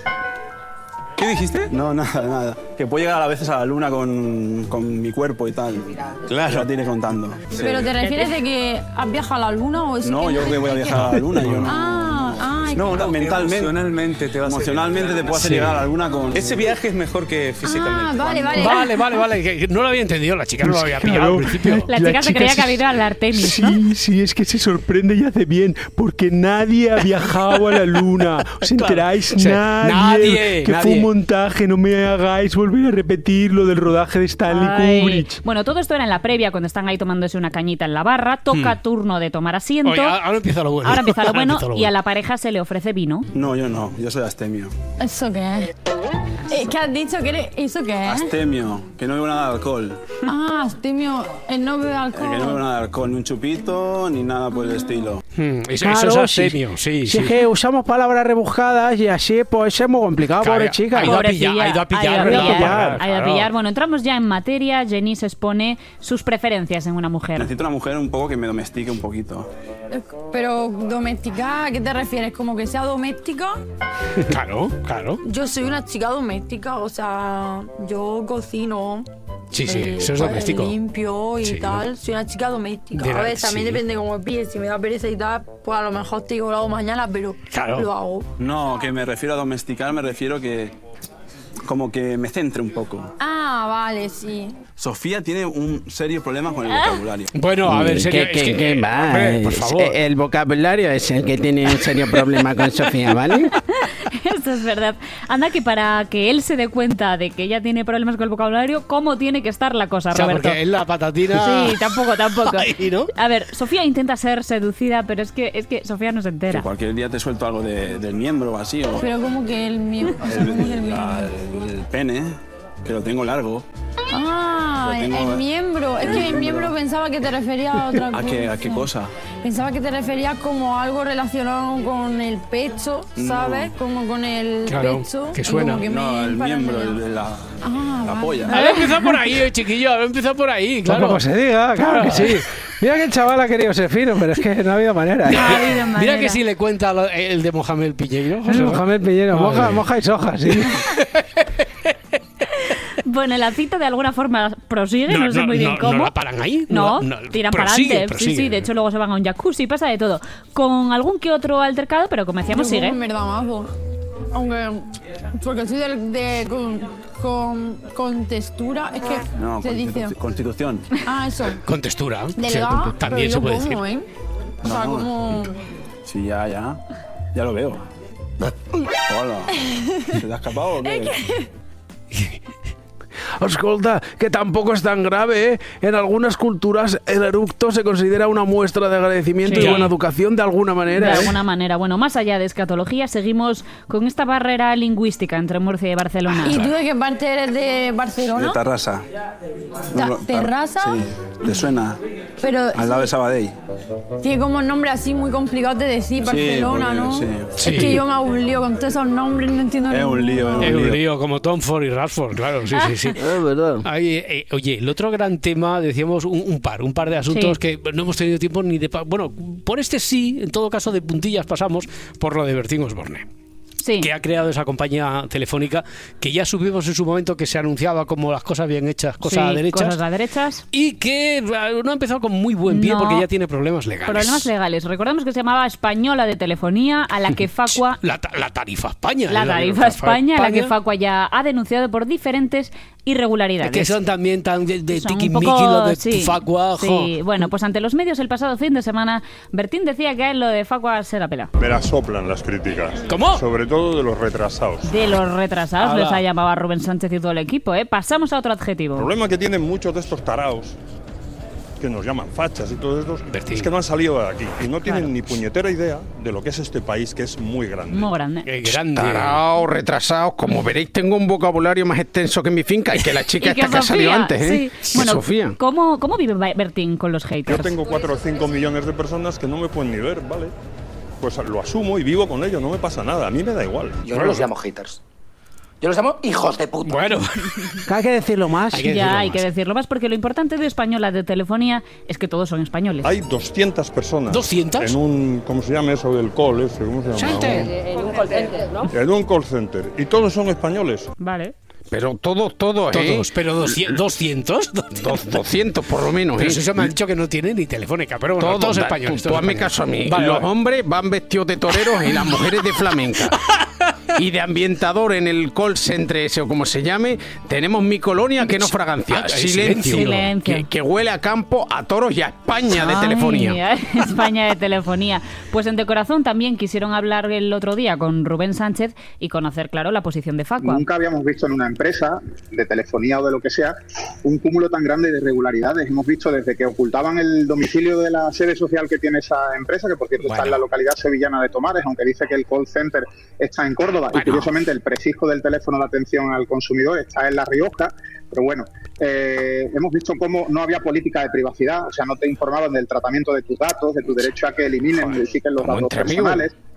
¿Qué dijiste? No, nada, nada. Que puedo llegar a veces a la luna con, con mi cuerpo y tal. Claro. Ya te iré contando. Sí. ¿Pero te refieres de que has viajado a la luna o es No, que yo que voy a viajar a la luna, yo no. Ah, ah, No, no, mentalmente. Emocionalmente te vas a Emocionalmente te puedo hacer Sí. llegar a la luna con... Ese viaje es mejor que físicamente. Ah, vale, vale. Vale, vale, vale. que- que no lo había entendido, la chica no lo había pillado al principio. La chica se creía que había ido al Artemis, ¿no? Sí, sí, es que se sorprende y hace bien, porque nadie ha viajado a la luna. ¿Os enteráis? Sí, Nadie. nadie, Que nadie. fue un montaje, no me hagáis volver a repetir lo del rodaje de Stanley Ay. Kubrick. Bueno, todo esto era en la previa, cuando están ahí tomándose una cañita en la barra. Toca Hmm. turno de tomar asiento. Oye, ahora empieza lo bueno. Ahora empieza lo Ahora bueno empieza lo y a bueno. la pareja se le ofrece vino. No, yo no. Yo soy astemio. ¿Eso qué es? Eh, ¿Qué has dicho? que eres- ¿Eso qué es? Astemio. Que no bebo nada de alcohol. Ah, Astemio, él no bebe Eh, alcohol. Que no bebo nada de alcohol, ni un chupito, ni nada por el estilo. Hmm, eso, Claro, eso es sí. astemio, sí, Si sí. es que usamos palabras rebuscadas y así, pues es muy complicado, Claro, pobre chica. ha ido a pillar, ha ido a pillar, Ahí va a ¿verdad? pillar, Claro, ahí va a claro. pillar. Bueno, entramos ya en materia. Jenny se expone sus preferencias en una mujer. Necesito una mujer un poco que me domestique un poquito. Pero doméstica, ¿a qué te refieres? ¿Como que sea doméstica? Claro, claro. Yo soy una chica doméstica, o sea, yo cocino, Sí, sí, eh, eso es pues, doméstico. limpio y Sí, tal. ¿no? Soy una chica doméstica. De a la- ver, también sí. depende de cómo me pilles. Si me da pereza y tal, pues a lo mejor te digo lo hago mañana, pero Claro. lo hago. No, que me refiero a domesticar, me refiero que como que me centre un poco. Ah, vale, sí. Sofía tiene un serio problema con el vocabulario. Bueno, a ver, serio, ¿Qué, es qué, que- qué va? hombre, por Es- favor. El vocabulario es el que tiene un serio problema con Sofía, ¿vale? Esto es verdad. Anda que para que él se dé cuenta de que ella tiene problemas con el vocabulario, ¿cómo tiene que estar la cosa, O sea, Roberto? porque es la patatina... Sí, tampoco, tampoco. Ahí, ¿no? A ver, Sofía intenta ser seducida, pero es que, es que Sofía no se Que entera. cualquier día te suelto algo de- del miembro o así, o Pero como que el mío. O sea, como que el mío. la- el, el pene, que lo tengo largo. Ah, Lo el, tengo- el miembro. Es que el miembro pensaba que te refería a otra cosa. ¿A qué, ¿A qué cosa? Pensaba que te referías como a algo relacionado con el pecho, ¿sabes? Como con el Claro, pecho. que y suena. como que No, me el para miembro, allá. el de la, Ah, la vale. polla. A ver, empieza por ahí, eh, chiquillo, a ver, empieza por ahí, claro. Como se diga, claro que sí. Mira que el chaval ha querido ser fino, pero es que no ha habido manera. ¿eh? Mira que si le cuenta lo- el de Mohamed Piñeiro. José. Mohamed Piñero, Madre. moja, moja y soja, sí. Bueno, la cita de alguna forma prosigue, no, No, sé no, muy bien no, cómo. ¿no la paran ahí? No, No, no, tiran para prosigue, adelante. Sí, prosigue. sí, de hecho luego se van a un jacuzzi, pasa de todo. Con algún que otro altercado, pero como decíamos, Yo sigue. como en verdad mazo. Aunque. Porque soy de. de- con, con, con textura. Es que No, se dice. constitu- constitución. Ah, eso. Con textura. Delgada, Sí, también pero se yo puede como, decir. ¿eh? O sea, No, no. como. Sí, ya, ya. Ya lo veo. Hola. ¿Se te ha escapado o qué? Escolta, que tampoco es tan grave, ¿eh? En algunas culturas el eructo se considera una muestra de agradecimiento Sí. y buena educación de alguna manera, De ¿eh? alguna manera. Bueno, más allá de escatología, seguimos con esta barrera lingüística entre Murcia y Barcelona. ¿Y tú de qué parte eres de Barcelona? De Tarrasa. Ta- No, ¿Terrassa? Sí, ¿te suena? Pero Al lado de Sabadell. tiene como un nombre así muy complicado de decir, Barcelona, porque- ¿no? sí. Es Sí. que yo me hago un lío con todos esos nombres, no entiendo Es un lío, es Es un un lío. lío, como Tom Ford y Rashford, claro, sí, sí, sí. Es verdad. Ay, eh, oye, el otro gran tema, decíamos un, un par, un par de asuntos Sí. que no hemos tenido tiempo ni de... pa- Bueno, por este sí, en todo caso de puntillas pasamos por lo de Bertín Osborne. Sí. Que ha creado esa compañía telefónica que ya supimos en su momento que se anunciaba como las cosas bien hechas, cosas Sí, derechas. cosas a derechas. Y que eh, no ha empezado con muy buen pie No. porque ya tiene problemas legales. Problemas legales. Recordamos que se llamaba Española de Telefonía, a la que Facua... La, ta- la tarifa España. La ¿eh? tarifa España, a la que Facua ya ha denunciado por diferentes irregularidades. Que son también tan de, de Son un tiquismiquis poco- lo de sí, Facua. jo. sí. Bueno, pues ante los medios el pasado fin de semana, Bertín decía que a él lo de Facua se la pela. Me la soplan las críticas. ¿Cómo? Sobre todo de los retrasados. De los retrasados Ala. les ha llamado a Rubén Sánchez y todo el equipo, ¿eh? Pasamos a otro adjetivo. El problema que tienen muchos de estos taraos, que nos llaman fachas y todos estos, es que no han salido de aquí y no tienen Claro. ni puñetera idea de lo que es este país, que es muy grande. Muy grande. Taraos, retrasados, como veréis tengo un vocabulario más extenso que mi finca y que la chica Y que esta que ha salido Sofía, antes, ¿eh? sí. Que Bueno, Sofía. ¿cómo, ¿cómo vive Ba- Bertín con los Yo haters? tengo cuatro o cinco millones de personas que no me pueden ni ver, ¿vale? Pues lo asumo y vivo con ello, no me pasa nada, a mí me da igual. Yo no los llamo haters. Yo los llamo hijos de puta. Bueno. Hay que decirlo más. Ya, hay que decirlo más, porque lo importante de Española de Telefonía es que todos son españoles. Hay doscientas personas. ¿doscientas? En un, ¿cómo se llama eso del call ese? ¿Cómo se llama? En un call center, ¿no? En un call center. Y todos son españoles. Vale. Pero todos, todos, ¿eh? Todos, pero doscientos. ¿doscientos? Dos- doscientos por lo menos, Pero ¿eh? si eso me han dicho que no tiene ni telefónica, pero bueno, todos, da- españoles. Tú, tú todos hazme españoles. caso a mí. Vale, Los vale. hombres van vestidos de toreros y las mujeres de flamenca. Y de ambientador en el call center ese o como se llame, tenemos mi colonia que no fragancia. Ah, silencio. silencio. Que, que huele a campo, a toros y a España de Ay, telefonía. España de telefonía. Pues en De Corazón también quisieron hablar el otro día con Rubén Sánchez y conocer, claro, la posición de Facua. Nunca habíamos visto en una empresa de telefonía o de lo que sea un cúmulo tan grande de irregularidades. Hemos visto desde que ocultaban el domicilio de la sede social que tiene esa empresa, que por cierto está en la localidad sevillana de Tomares, aunque dice que el call center está en Córdoba. Y curiosamente el prefijo del teléfono de atención al consumidor está en La Rioja. Pero bueno, eh, hemos visto cómo no había política de privacidad, o sea, no te informaban del tratamiento de tus datos, de tu derecho a que eliminen, modifiquen los datos entre amigos. personales.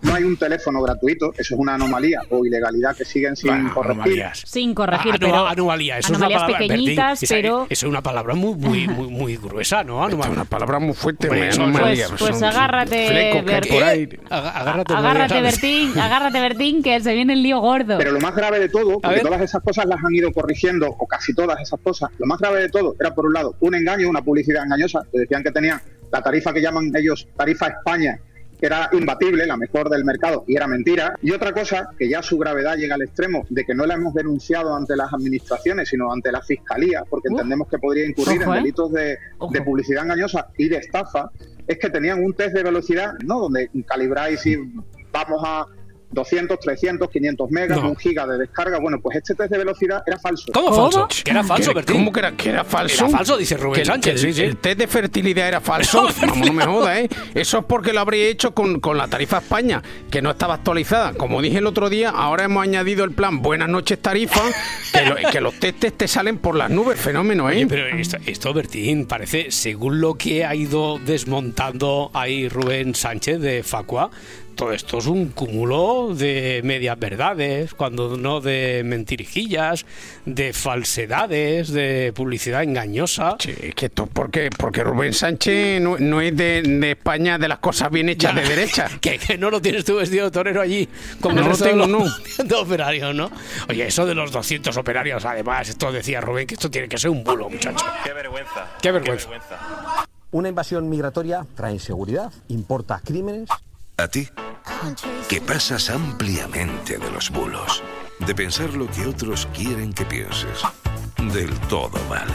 no hay un teléfono gratuito, eso es una anomalía o ilegalidad que siguen sin bueno, corregir. Anomalías. Sin corregir, Anu pero anomalía, eso anomalías es una palabra, pequeñitas, Bertín, pero... Esa, eso es una palabra muy, muy, muy, muy gruesa, ¿no? Anomalía. Es una palabra muy fuerte. Hombre, muy eso, anomalía, pues, pues son agárrate, flecos que hay por ahí. Agárrate, agárrate Bertín, agárrate Bertín, que se viene el lío gordo. Pero lo más grave de todo, porque todas esas cosas las han ido corrigiendo, o casi todas esas cosas, lo más grave de todo era, por un lado, un engaño, una publicidad engañosa, que decían que tenían la tarifa que llaman ellos tarifa España, que era imbatible, la mejor del mercado, y era mentira. Y otra cosa, que ya su gravedad llega al extremo de que no la hemos denunciado ante las administraciones, sino ante la Fiscalía, porque uh, entendemos que podría incurrir ojo, en delitos de, de publicidad engañosa y de estafa, es que tenían un test de velocidad, ¿no?, donde calibráis y vamos a doscientos, trescientos, quinientos megas, no. un giga de descarga. Bueno, pues este test de velocidad era falso. ¿Cómo, ¿Cómo? falso? ¿Que era falso, Bertín? ¿Cómo que era, que era falso? Era falso, dice Rubén que, Sánchez. Que sí, el, sí. el test de fertilidad era falso. No, no me jodas, ¿eh? Eso es porque lo habría hecho con, con la tarifa España, que no estaba actualizada. Como dije el otro día, ahora hemos añadido el plan Buenas noches tarifa, que, lo, que los testes te salen por las nubes, fenómeno, ¿eh? Oye, pero esto, esto, Bertín, parece, según lo que ha ido desmontando ahí Rubén Sánchez de Facua, todo esto es un cúmulo de medias verdades, cuando no de mentirijillas, de falsedades, de publicidad engañosa. Sí, que esto porque, porque Rubén Sánchez no, no es de, de España de las cosas bien hechas ya, de derecha. Que, que no lo tienes tú vestido de torero allí, como no lo tengo, no. De operarios, ¿no? Oye, eso de los doscientos operarios, además, esto decía Rubén, que esto tiene que ser un bulo, muchacho. Qué vergüenza. Qué vergüenza. Qué vergüenza. Una invasión migratoria trae inseguridad, importa crímenes. A ti, que pasas ampliamente de los bulos, de pensar lo que otros quieren que pienses. Del todo vale.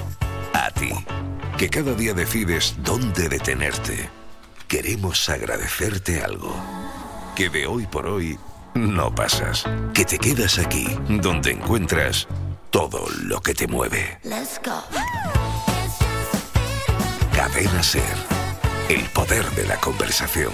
A ti, que cada día decides dónde detenerte. Queremos agradecerte algo. Que de hoy por hoy no pasas. Que te quedas aquí, donde encuentras todo lo que te mueve. Let's go. Cadena Ser. El poder de la conversación.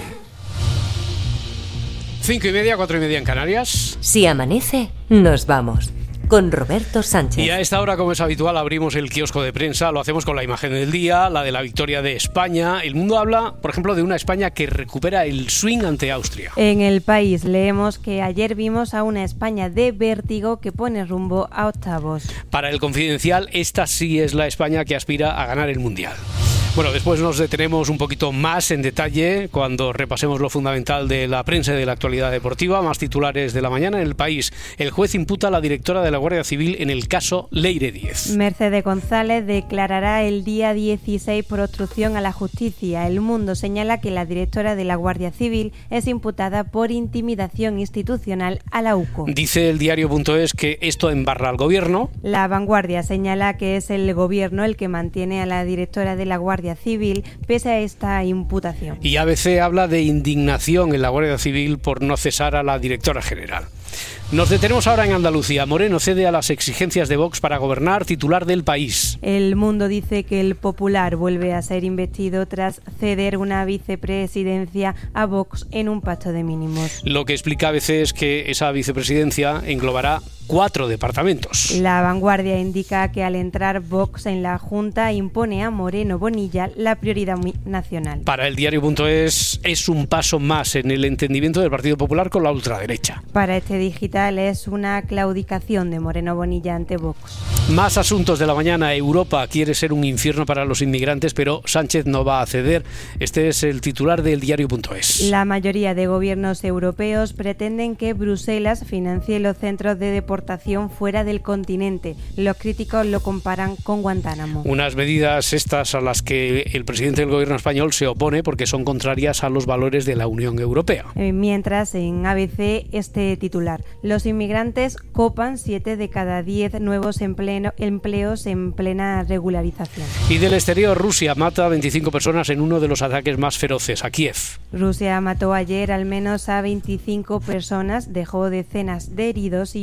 Cinco y media, cuatro y media en Canarias. Si amanece, nos vamos. Con Roberto Sánchez. Y a esta hora, como es habitual, abrimos el kiosco de prensa. Lo hacemos con la imagen del día, la de la victoria de España. El Mundo habla, por ejemplo, de una España que recupera el swing ante Austria. En El País leemos que ayer vimos a una España de vértigo que pone rumbo a octavos. Para El Confidencial, esta sí es la España que aspira a ganar el Mundial. Bueno, después nos detenemos un poquito más en detalle cuando repasemos lo fundamental de la prensa y de la actualidad deportiva. Más titulares de la mañana en El País. El juez imputa a la directora de la Guardia Civil en el caso Leire Díez. Mercedes González declarará el día dieciséis por obstrucción a la justicia. El Mundo señala que la directora de la Guardia Civil es imputada por intimidación institucional a la U C O. Dice el diario.es que esto embarra al gobierno. La Vanguardia señala que es el gobierno el que mantiene a la directora de la Guardia Civil pese a esta imputación. Y A B C habla de indignación en la Guardia Civil por no cesar a la directora general. Nos detenemos ahora en Andalucía. Moreno cede a las exigencias de Vox para gobernar, titular del País. El Mundo dice que el Popular vuelve a ser investido tras ceder una vicepresidencia a Vox en un pacto de mínimos. Lo que explica A B C es que esa vicepresidencia englobará cuatro departamentos. La Vanguardia indica que al entrar Vox en la Junta impone a Moreno Bonilla la prioridad nacional. Para el diario.es es un paso más en el entendimiento del Partido Popular con la ultraderecha. Para este digital es una claudicación de Moreno Bonilla ante Vox. Más asuntos de la mañana. Europa quiere ser un infierno para los inmigrantes, pero Sánchez no va a ceder. Este es el titular del diario.es. La mayoría de gobiernos europeos pretenden que Bruselas financie los centros de deportación fuera del continente. Los críticos lo comparan con Guantánamo. Unas medidas estas a las que el presidente del gobierno español se opone porque son contrarias a los valores de la Unión Europea. Mientras en A B C este titular: los inmigrantes copan siete de cada diez nuevos empleo, empleos en plena regularización. Y del exterior, Rusia mata a veinticinco personas en uno de los ataques más feroces a Kiev. Rusia mató ayer al menos a veinticinco personas, dejó decenas de heridos y un centenar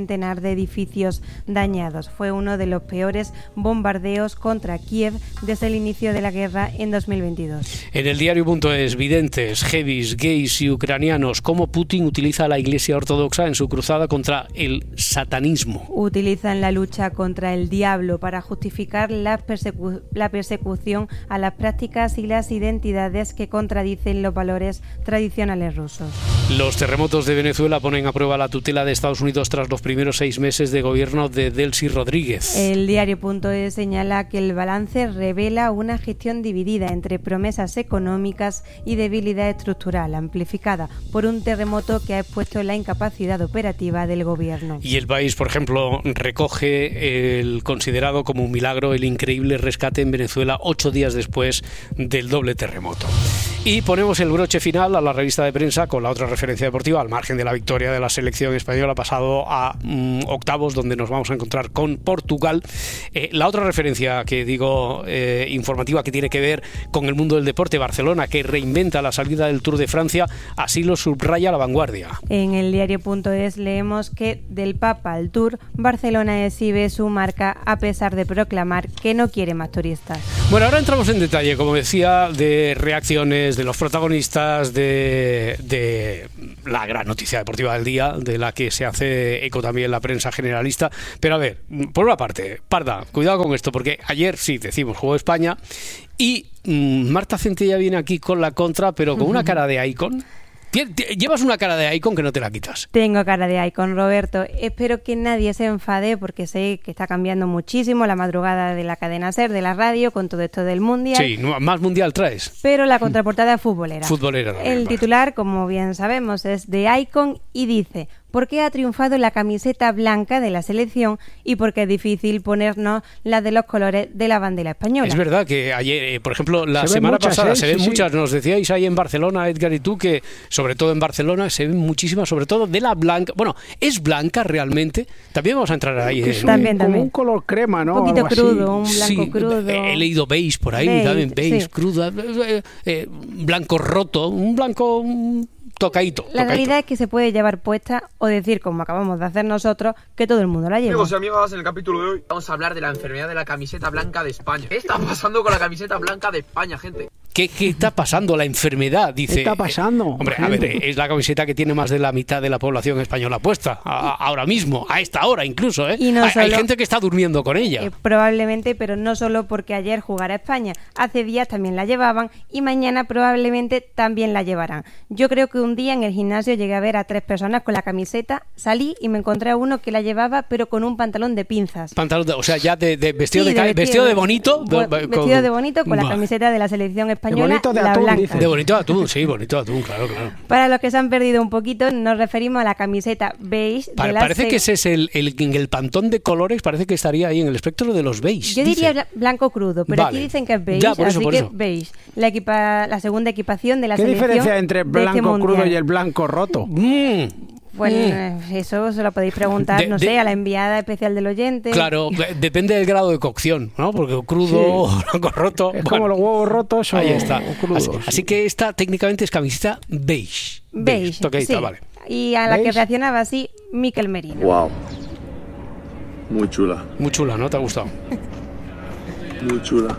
centenar de edificios dañados. Fue uno de los peores bombardeos contra Kiev desde el inicio de la guerra en dos mil veintidós. En el diario.es, videntes, heavies, gays y ucranianos, cómo Putin utiliza a la Iglesia Ortodoxa en su cruzada contra el satanismo. Utilizan la lucha contra el diablo para justificar la, persecu- la persecución a las prácticas y las identidades que contradicen los valores tradicionales rusos. Los terremotos de Venezuela ponen a prueba la tutela de Estados Unidos tras los primeros seis meses de gobierno de Delcy Rodríguez. El diario.es señala que el balance revela una gestión dividida entre promesas económicas y debilidad estructural, amplificada por un terremoto que ha expuesto la incapacidad operativa del gobierno. Y El País, por ejemplo, recoge el considerado como un milagro el increíble rescate en Venezuela ocho días después del doble terremoto. Y ponemos el broche final a la revista de prensa con la otra referencia deportiva, al margen de la victoria de la selección española, pasado a mm, octavos, donde nos vamos a encontrar con Portugal. Eh, la otra referencia que digo eh, informativa, que tiene que ver con el mundo del deporte, Barcelona, que reinventa la salida del Tour de Francia, así lo subraya La Vanguardia. En el diario.es leemos que del Papa al Tour, Barcelona exhibe su marca a pesar de proclamar que no quiere más turistas. Bueno, ahora entramos en detalle, como decía, de reacciones de los protagonistas de, de la gran noticia deportiva del día, de la que se hace eco también la prensa generalista. Pero a ver, por una parte, Parda, cuidado con esto, porque ayer sí decimos jugó España y mmm, Marta Centella viene aquí con la contra, pero con uh-huh. una cara de icon. Llevas una cara de icon que no te la quitas. Tengo cara de icon, Roberto. Espero que nadie se enfade porque sé que está cambiando muchísimo la madrugada de la cadena SER, de la radio, con todo esto del Mundial. Sí, más Mundial traes. Pero la contraportada es futbolera. Futbolera. No, El titular, como bien sabemos, es de Icon y dice: ¿por qué ha triunfado la camiseta blanca de la selección y por qué es difícil ponernos la de los colores de la bandera española? Es verdad que ayer, eh, por ejemplo, la semana muchas, pasada ¿eh? se ven sí, muchas, sí. Nos decíais ahí en Barcelona, Edgar y tú, que sobre todo en Barcelona se ven muchísimas, sobre todo de la blanca. Bueno, ¿es blanca realmente? También vamos a entrar ahí. Es en, también, también. Un color crema, ¿no? Un poquito crudo, un blanco sí, crudo. He leído beige por ahí, beige, también beige, sí. cruda, eh, eh, blanco roto, un blanco... Un, Tocadito, la tocadito. realidad es que se puede llevar puesta o decir, como acabamos de hacer nosotros, que todo el mundo la lleva. Amigos y amigas, en el capítulo de hoy vamos a hablar de la enfermedad de la camiseta blanca de España. ¿Qué está pasando con la camiseta blanca de España, gente? ¿Qué, qué está pasando? La enfermedad, dice. ¿Qué está pasando? Eh, hombre, a ver, es la camiseta que tiene más de la mitad de la población española puesta, a, a, ahora mismo, a esta hora incluso, ¿eh? Y no hay, solo, hay gente que está durmiendo con ella. Eh, probablemente, pero no solo porque ayer jugara España. Hace días también la llevaban y mañana probablemente también la llevarán. Yo creo que un día en el gimnasio llegué a ver a tres personas con la camiseta, salí y me encontré a uno que la llevaba pero con un pantalón de pinzas. Pantalón de, o sea, ya de, de vestido, sí, de, de, vestido, vestido de bonito. De, de, vestido con, de bonito con bah. la camiseta de la selección española, de bonito de la atún, blanca. Dice. De bonito de atún, sí, bonito de atún, claro, claro. Para los que se han perdido un poquito, nos referimos a la camiseta beige. Pa- de la parece se- que ese es el, el, el pantón de colores, parece que estaría ahí en el espectro de los beige. Yo dice. diría blanco crudo, pero vale. aquí dicen que es beige, ya, por eso, así por que eso. beige. La, equipa, la segunda equipación de la ¿Qué selección. ¿Qué diferencia entre blanco este crudo y el blanco roto? Mm. Bueno, mm. eso se lo podéis preguntar, de, no de, sé, a la enviada especial del oyente. Claro, depende del grado de cocción, ¿no? Porque crudo, sí. blanco roto... Es bueno, como los huevos rotos o, ahí está. o crudos. Así, así que esta técnicamente es camiseta beige. Beige, beige toqueita, sí. vale. Y a la ¿Veis? que reaccionaba así, Mikel Merino. Wow. Muy chula. Muy chula, ¿no? ¿Te ha gustado? Muy chula.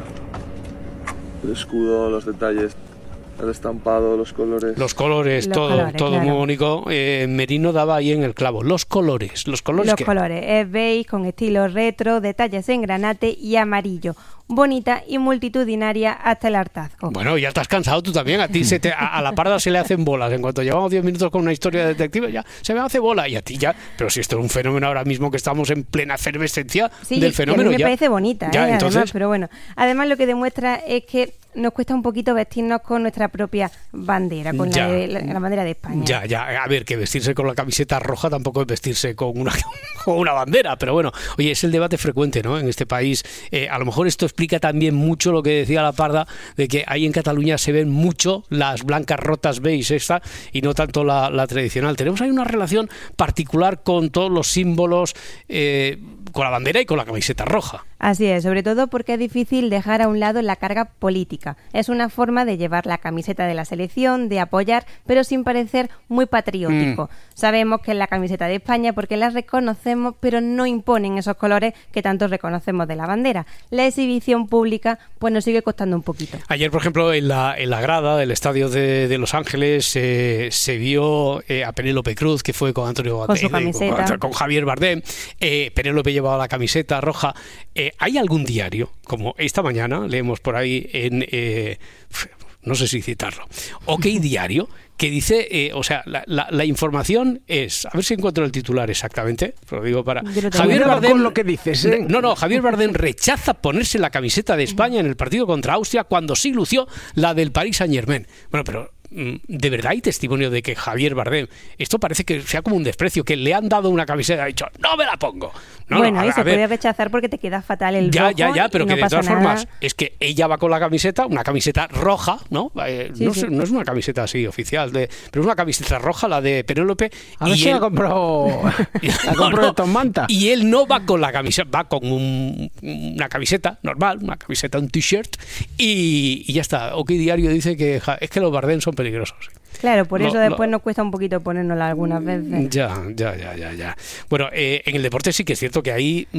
El escudo, los detalles, el estampado, los colores. Los colores, los todo, colores, todo claro. muy bonito. Eh, Merino daba ahí en el clavo. Los colores, los colores Los que... colores, es beige con estilo retro, detalles en granate y amarillo. Bonita y multitudinaria hasta el hartazgo. Bueno, ya estás cansado tú también. A ti se te, a, a la Parda se le hacen bolas. En cuanto llevamos diez minutos con una historia de detective, ya se me hace bola. Y a ti ya. Pero si esto es un fenómeno ahora mismo que estamos en plena efervescencia sí, del fenómeno. Y a mí me ya, parece bonita, ya, ¿eh? entonces... Además, pero bueno. Además, lo que demuestra es que nos cuesta un poquito vestirnos con nuestra propia bandera, con la, de, la, la bandera de España. Ya, ya. A ver, que vestirse con la camiseta roja tampoco es vestirse con una, con una bandera. Pero bueno, oye, es el debate frecuente, ¿no? En este país. Eh, a lo mejor esto explica también mucho lo que decía la Parda, de que ahí en Cataluña se ven mucho las blancas rotas beige esta y no tanto la, la tradicional. Tenemos ahí una relación particular con todos los símbolos, eh, con la bandera y con la camiseta roja. Así es, sobre todo porque es difícil dejar a un lado la carga política. Es una forma de llevar la camiseta de la selección, de apoyar, pero sin parecer muy patriótico. Mm. Sabemos que es la camiseta de España porque la reconocemos, pero no imponen esos colores que tanto reconocemos de la bandera. La exhibición pública pues nos sigue costando un poquito. Ayer, por ejemplo, en la, en la grada del estadio de, de Los Ángeles eh, se vio eh, a Penélope Cruz, que fue con Antonio con, su camiseta. con, con Javier Bardem. Eh, Penélope llevaba la camiseta roja. Eh, ¿Hay algún diario, como esta mañana leemos por ahí en, eh, no sé si citarlo, OK Diario, que dice, eh, o sea, la, la, la información es, a ver si encuentro el titular exactamente, lo digo para... Javier Bardem, con lo que dices, ¿eh? No, no, Javier Bardem rechaza ponerse la camiseta de España en el partido contra Austria cuando sí lució la del Paris Saint-Germain. Bueno, pero... ¿de verdad hay testimonio de que Javier Bardem, esto parece que sea como un desprecio, que le han dado una camiseta y ha dicho, no me la pongo? No, bueno, no, a, y a se ver. puede rechazar porque te queda fatal el ya, rojo. Ya, ya, pero y que no de todas nada. formas es que ella va con la camiseta, una camiseta roja, ¿no? Eh, Sí, no, sí. Es, no es una camiseta así oficial, de, pero es una camiseta roja, la de Penélope. A ver y si él, la compró, la no, compró no, de Tom Manta. Y él no va con la camiseta, va con un, una camiseta normal, una camiseta, un t-shirt, y, y ya está. OK Diario dice que ja, es que los Bardem son peligrosos. Claro, por eso No, después no. nos cuesta un poquito ponérnosla algunas veces. Ya, ya, ya, ya, ya. Bueno, eh, en el deporte sí que es cierto que ahí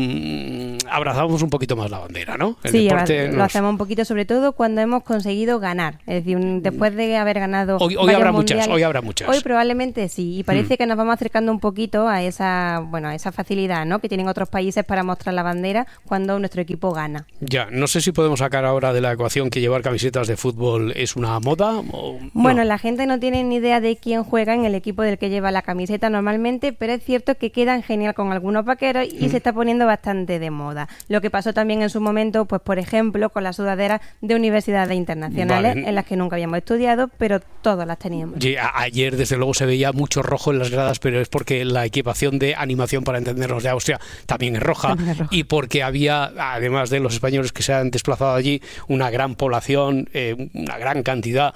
mmm, abrazamos un poquito más la bandera, ¿no? El Sí, deporte lo nos... hacemos un poquito, sobre todo cuando hemos conseguido ganar. Es decir, un- después de haber ganado Hoy, hoy varios habrá mundiales, muchas, hoy habrá muchas. Hoy probablemente sí, y parece Mm. que nos vamos acercando un poquito a esa, bueno, a esa facilidad, ¿no?, que tienen otros países para mostrar la bandera cuando nuestro equipo gana. Ya, no sé si podemos sacar ahora de la ecuación que llevar camisetas de fútbol es una moda o... Bueno, no. la gente no tiene ni idea de quién juega en el equipo del que lleva la camiseta normalmente, pero es cierto que quedan genial con algunos vaqueros y Mm. se está poniendo bastante de moda. Lo que pasó también en su momento, pues por ejemplo, con las sudaderas de universidades internacionales, Vale. en las que nunca habíamos estudiado, pero todas las teníamos. Ye- a- Ayer, desde luego, se veía mucho rojo en las gradas, pero es porque la equipación de animación, para entendernos, de Austria también es roja, También es roja. y porque había, además de los españoles que se han desplazado allí, una gran población, eh, una gran cantidad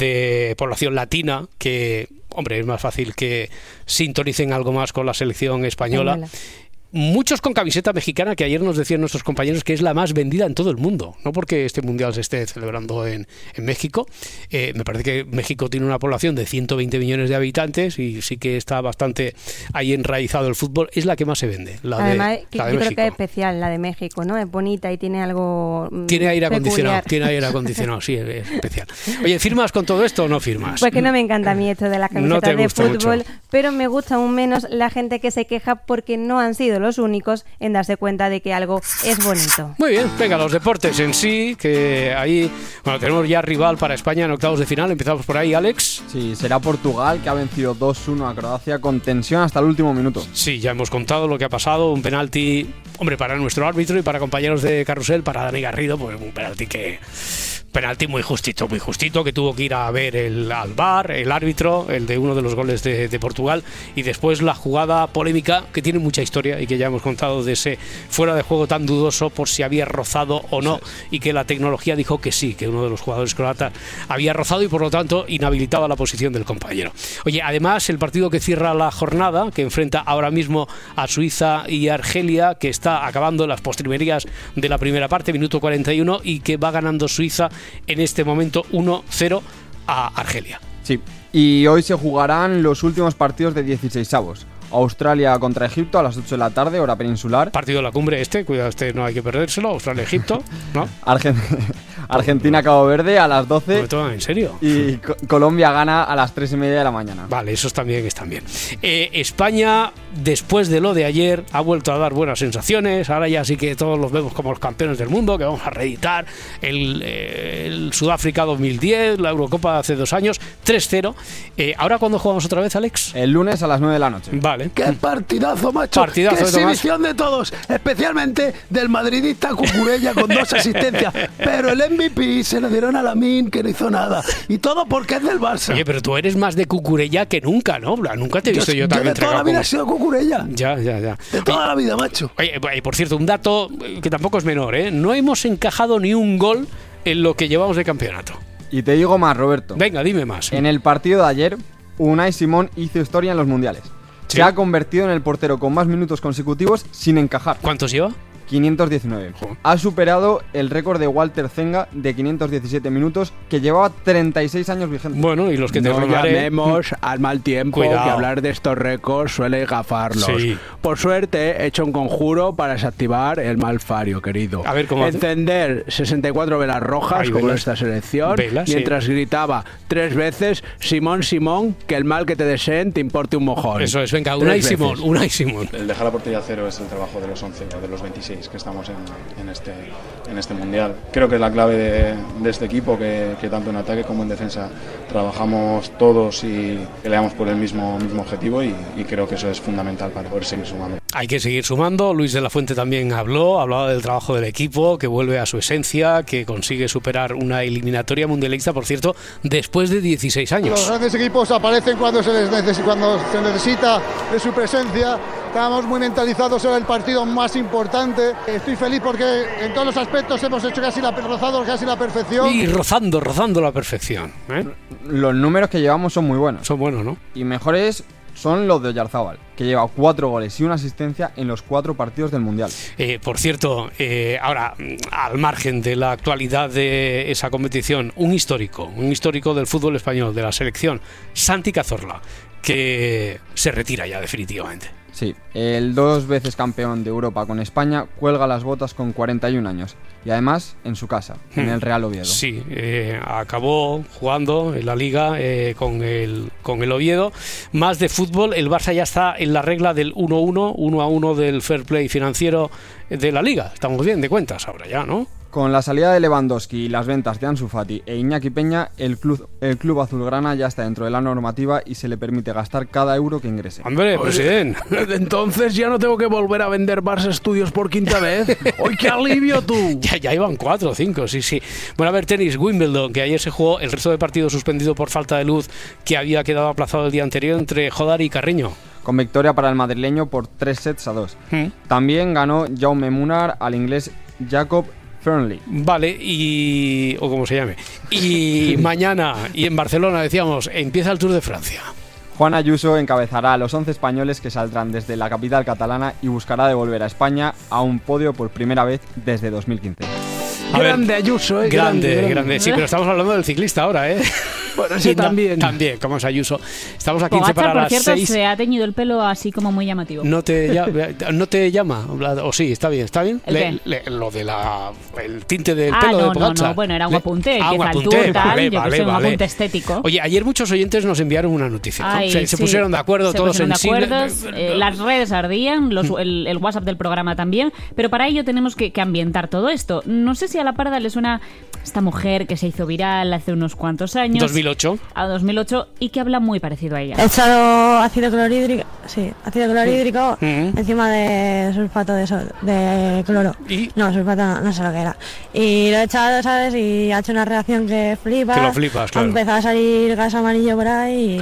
de población latina que, hombre, es más fácil que sintonicen algo más con la selección española. Española. Muchos con camiseta mexicana, que ayer nos decían nuestros compañeros que es la más vendida en todo el mundo. No porque este mundial se esté celebrando en, en México. Eh, me parece que México tiene una población de ciento veinte millones de habitantes y sí que está bastante ahí enraizado el fútbol. Es la que más se vende, la Además, de, que la de yo creo México. que es especial la de México, ¿no? Es bonita y tiene algo mm, Tiene aire acondicionado, peculiar. tiene aire acondicionado, sí, es especial. Oye, ¿firmas con todo esto o no firmas? Pues que no me encanta a mí esto de las No camisetas te de gusta fútbol, mucho. pero me gusta aún menos la gente que se queja porque no han sido los únicos en darse cuenta de que algo es bonito. Muy bien, venga, los deportes en sí, que ahí, bueno, tenemos ya rival para España en octavos de final. Empezamos por ahí, Alex. Sí, será Portugal, que ha vencido dos uno a Croacia con tensión hasta el último minuto. Sí, ya hemos contado lo que ha pasado, un penalti, hombre, para nuestro árbitro y para compañeros de carrusel, para Dani Garrido, pues un penalti que... Penalti muy justito, muy justito, que tuvo que ir a ver el, al V A R, el árbitro, el de uno de los goles de, de Portugal, y después la jugada polémica, que tiene mucha historia y que ya hemos contado, de ese fuera de juego tan dudoso por si había rozado o no, y que la tecnología dijo que sí, que uno de los jugadores croatas había rozado y por lo tanto inhabilitaba la posición del compañero. Oye, además el partido que cierra la jornada, que enfrenta ahora mismo a Suiza y Argelia, que está acabando las postrimerías de la primera parte, minuto cuarenta y uno, y que va ganando Suiza en este momento uno cero a Argelia. Sí, y hoy se jugarán los últimos partidos de dieciseisavos. Australia contra Egipto a las ocho de la tarde, hora peninsular. Partido de la cumbre este, cuidado, este no hay que perdérselo. Australia-Egipto, ¿no? Argen- Argentina-Cabo Verde a las doce. ¿Me toman en serio? Y Co- Colombia gana a las tres y media de la mañana. Vale, esos también están bien. Eh, España, después de lo de ayer, ha vuelto a dar buenas sensaciones. Ahora ya sí que todos los vemos como los campeones del mundo, que vamos a reeditar el, eh, el Sudáfrica dos mil diez, la Eurocopa de hace dos años, tres cero. Eh, ¿Ahora cuándo jugamos otra vez, Alex? El lunes a las nueve de la noche. Vale. ¡Qué partidazo, macho! Partidazo ¡Qué de Tomás. exhibición de todos! Especialmente del madridista Cucurella con dos asistencias. Pero el M V P se lo dieron a Lamine, que no hizo nada. Y todo porque es del Barça. Oye, pero tú eres más de Cucurella que nunca, ¿no? Nunca te he visto yo, yo también de toda la entregado vida como- he sido Cucurella. Ya, ya, ya. De toda la vida, macho. Oye, eh, por cierto, un dato que tampoco es menor, ¿eh? No hemos encajado ni un gol en lo que llevamos de campeonato. Y te digo más, Roberto. Venga, dime más. En el partido de ayer, Unai Simón hizo historia en los mundiales. ¿Sí? Se ha convertido en el portero con más minutos consecutivos sin encajar. ¿Cuántos lleva? quinientos diecinueve. Ha superado el récord de Walter Zenga de quinientos diecisiete minutos, que llevaba treinta y seis años vigente. Bueno, y los que te no robaré... llamemos al mal tiempo, Cuidado. que hablar de estos récords suele gafarlos. Sí. Por suerte, he hecho un conjuro para desactivar el mal fario, querido. A ver, ¿cómo hace? Encender sesenta y cuatro velas rojas, Ay, como velas. esta selección, Velas, mientras sí. gritaba tres veces: Simón, Simón, que el mal que te deseen te importe un mojón. Eso es, venga, Tres una y veces. Simón, una y Simón. El dejar la portería cero es el trabajo de los once o de los veintiséis que estamos en, en, este, en este mundial. Creo que es la clave de, de este equipo, que, que tanto en ataque como en defensa trabajamos todos y peleamos por el mismo, mismo objetivo, y, y creo que eso es fundamental para poder seguir sumando. Hay que seguir sumando. Luis de la Fuente también habló, hablaba del trabajo del equipo, que vuelve a su esencia, que consigue superar una eliminatoria mundialista, por cierto, después de dieciséis Los años. grandes equipos aparecen cuando se les necesi- cuando se necesita de su presencia. Estamos muy mentalizados en el partido más importante. Estoy feliz porque en todos los aspectos hemos hecho casi la, rozado casi la perfección. Y rozando, rozando la perfección. ¿eh? Los números que llevamos son muy buenos. Son buenos, ¿no? Y mejores son los de Oyarzábal, que lleva cuatro goles y una asistencia en los cuatro partidos del Mundial. Eh, por cierto, eh, ahora, al margen de la actualidad de esa competición, un histórico, un histórico del fútbol español, de la selección, Santi Cazorla, que se retira ya definitivamente. Sí, el dos veces campeón de Europa con España cuelga las botas con cuarenta y un años, y además en su casa, en el Real Oviedo. Sí, eh, acabó jugando en la Liga eh, con, el, con el Oviedo. Más de fútbol, el Barça ya está en la regla del uno uno, uno a uno del fair play financiero de la Liga. Estamos bien de cuentas ahora ya, ¿no? Con la salida de Lewandowski y las ventas de Ansu Fati e Iñaki Peña, el club, el club azulgrana ya está dentro de la normativa y se le permite gastar cada euro que ingrese. Hombre, presidente. Entonces ya no tengo que volver a vender Barça Studios por quinta vez. ¡Ay, qué alivio tú! Ya, ya iban cuatro o cinco, sí, sí. Bueno, a ver, tenis, Wimbledon, que ayer se jugó, el resto de partidos suspendido por falta de luz, que había quedado aplazado el día anterior entre Jodar y Carreño. Con victoria para el madrileño por tres sets a dos. ¿Mm? También ganó Jaume Munar al inglés Jacob Fernley. Vale, y... o como se llame. Y mañana, y en Barcelona, decíamos, empieza el Tour de Francia. Juan Ayuso encabezará a los once españoles que saldrán desde la capital catalana y buscará devolver a España a un podio por primera vez desde dos mil quince. A grande ver, Ayuso, eh, grande, grande, grande, grande. Sí, pero estamos hablando del ciclista ahora, ¿eh? Bueno, sí, también. También, como es Ayuso. Estamos a quince Pogacar, para por las cierto, seis. se ha teñido el pelo así como muy llamativo. No te, ya, no te llama, o sí, está bien, está bien. ¿El le, le, lo de la, el tinte del ah, pelo no, de no, Pogacar. no, bueno, era un Le, apunte, ah, que un es apunte, altura, tal, vale, yo vale, que sé, un vale. apunte estético. Oye, ayer muchos oyentes nos enviaron una noticia. Ay, ¿no? se, se sí. pusieron de acuerdo se todos en sí. Eh, las redes ardían, los, el, el WhatsApp del programa también, pero para ello tenemos que, que ambientar todo esto. No sé si a la parda le suena esta mujer que se hizo viral hace unos cuantos años. dos mil ocho. A dos mil ocho y que habla muy parecido a ella. He echado ácido clorhídrico, sí, ácido clorhídrico Mm. encima de sulfato de, sol, de cloro. ¿Y? No, sulfato no, no sé lo que era. Y lo he echado, ¿sabes? Y ha hecho una reacción que flipas. Que lo flipas, claro. Ha empezado a salir gas amarillo por ahí y...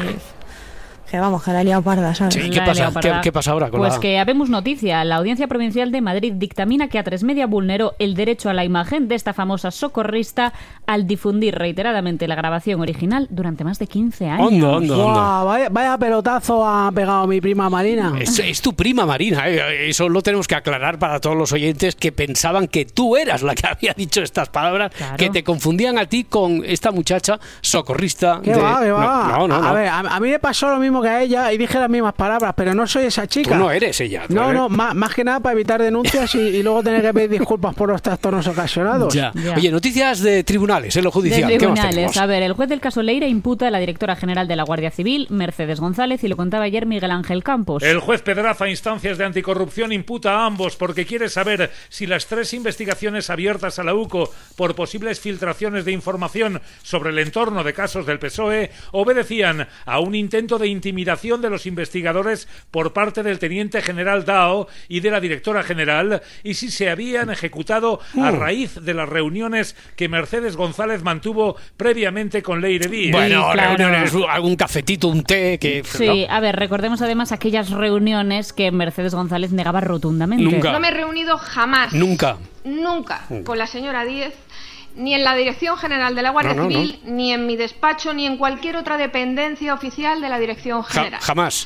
Que vamos, que la he liado parda, ¿sabes? Sí, ¿qué pasa? ¿Qué, ¿Qué pasa ahora con Pues la... que habemos noticia. La Audiencia Provincial de Madrid dictamina que A tres Media vulneró el derecho a la imagen de esta famosa socorrista al difundir reiteradamente la grabación original durante más de quince años. Hondo, hondo, hondo. Wow, vaya, vaya pelotazo ha pegado mi prima Marina. Es, es tu prima Marina, ¿eh? Eso lo tenemos que aclarar para todos los oyentes que pensaban que tú eras la que había dicho estas palabras, claro. Que te confundían a ti con esta muchacha socorrista. ¿Qué de... va, qué va? No, no, no, a no. ver, a, a mí me pasó lo mismo que a ella y dije las mismas palabras, pero no soy esa chica. Tú no eres ella. No, eres... no, más, más que nada para evitar denuncias y, y luego tener que pedir disculpas por los trastornos ocasionados. Ya. Ya. Oye, noticias de tribunales, en lo judicial. De tribunales. ¿Qué más tenemos? A ver, el juez del caso Leira imputa a la directora general de la Guardia Civil, Mercedes González, y lo contaba ayer Miguel Ángel Campos. El juez Pedraza, instancias de anticorrupción, imputa a ambos porque quiere saber si las tres investigaciones abiertas a la U C O por posibles filtraciones de información sobre el entorno de casos del P S O E obedecían a un intento de intimidación de los investigadores por parte del teniente general Dao y de la directora general, y si se habían ejecutado a raíz de las reuniones que Mercedes González mantuvo previamente con Leire Díez. Bueno, sí, claro. reuniones, algún cafetito, un té, que... Sí, ¿no? A ver, recordemos además aquellas reuniones que Mercedes González negaba rotundamente. Nunca. No me he reunido jamás. Nunca. Nunca con la señora Díez, ni en la Dirección General de la Guardia no, no, Civil, no. ni en mi despacho, ni en cualquier otra dependencia oficial de la Dirección General. Ja, jamás.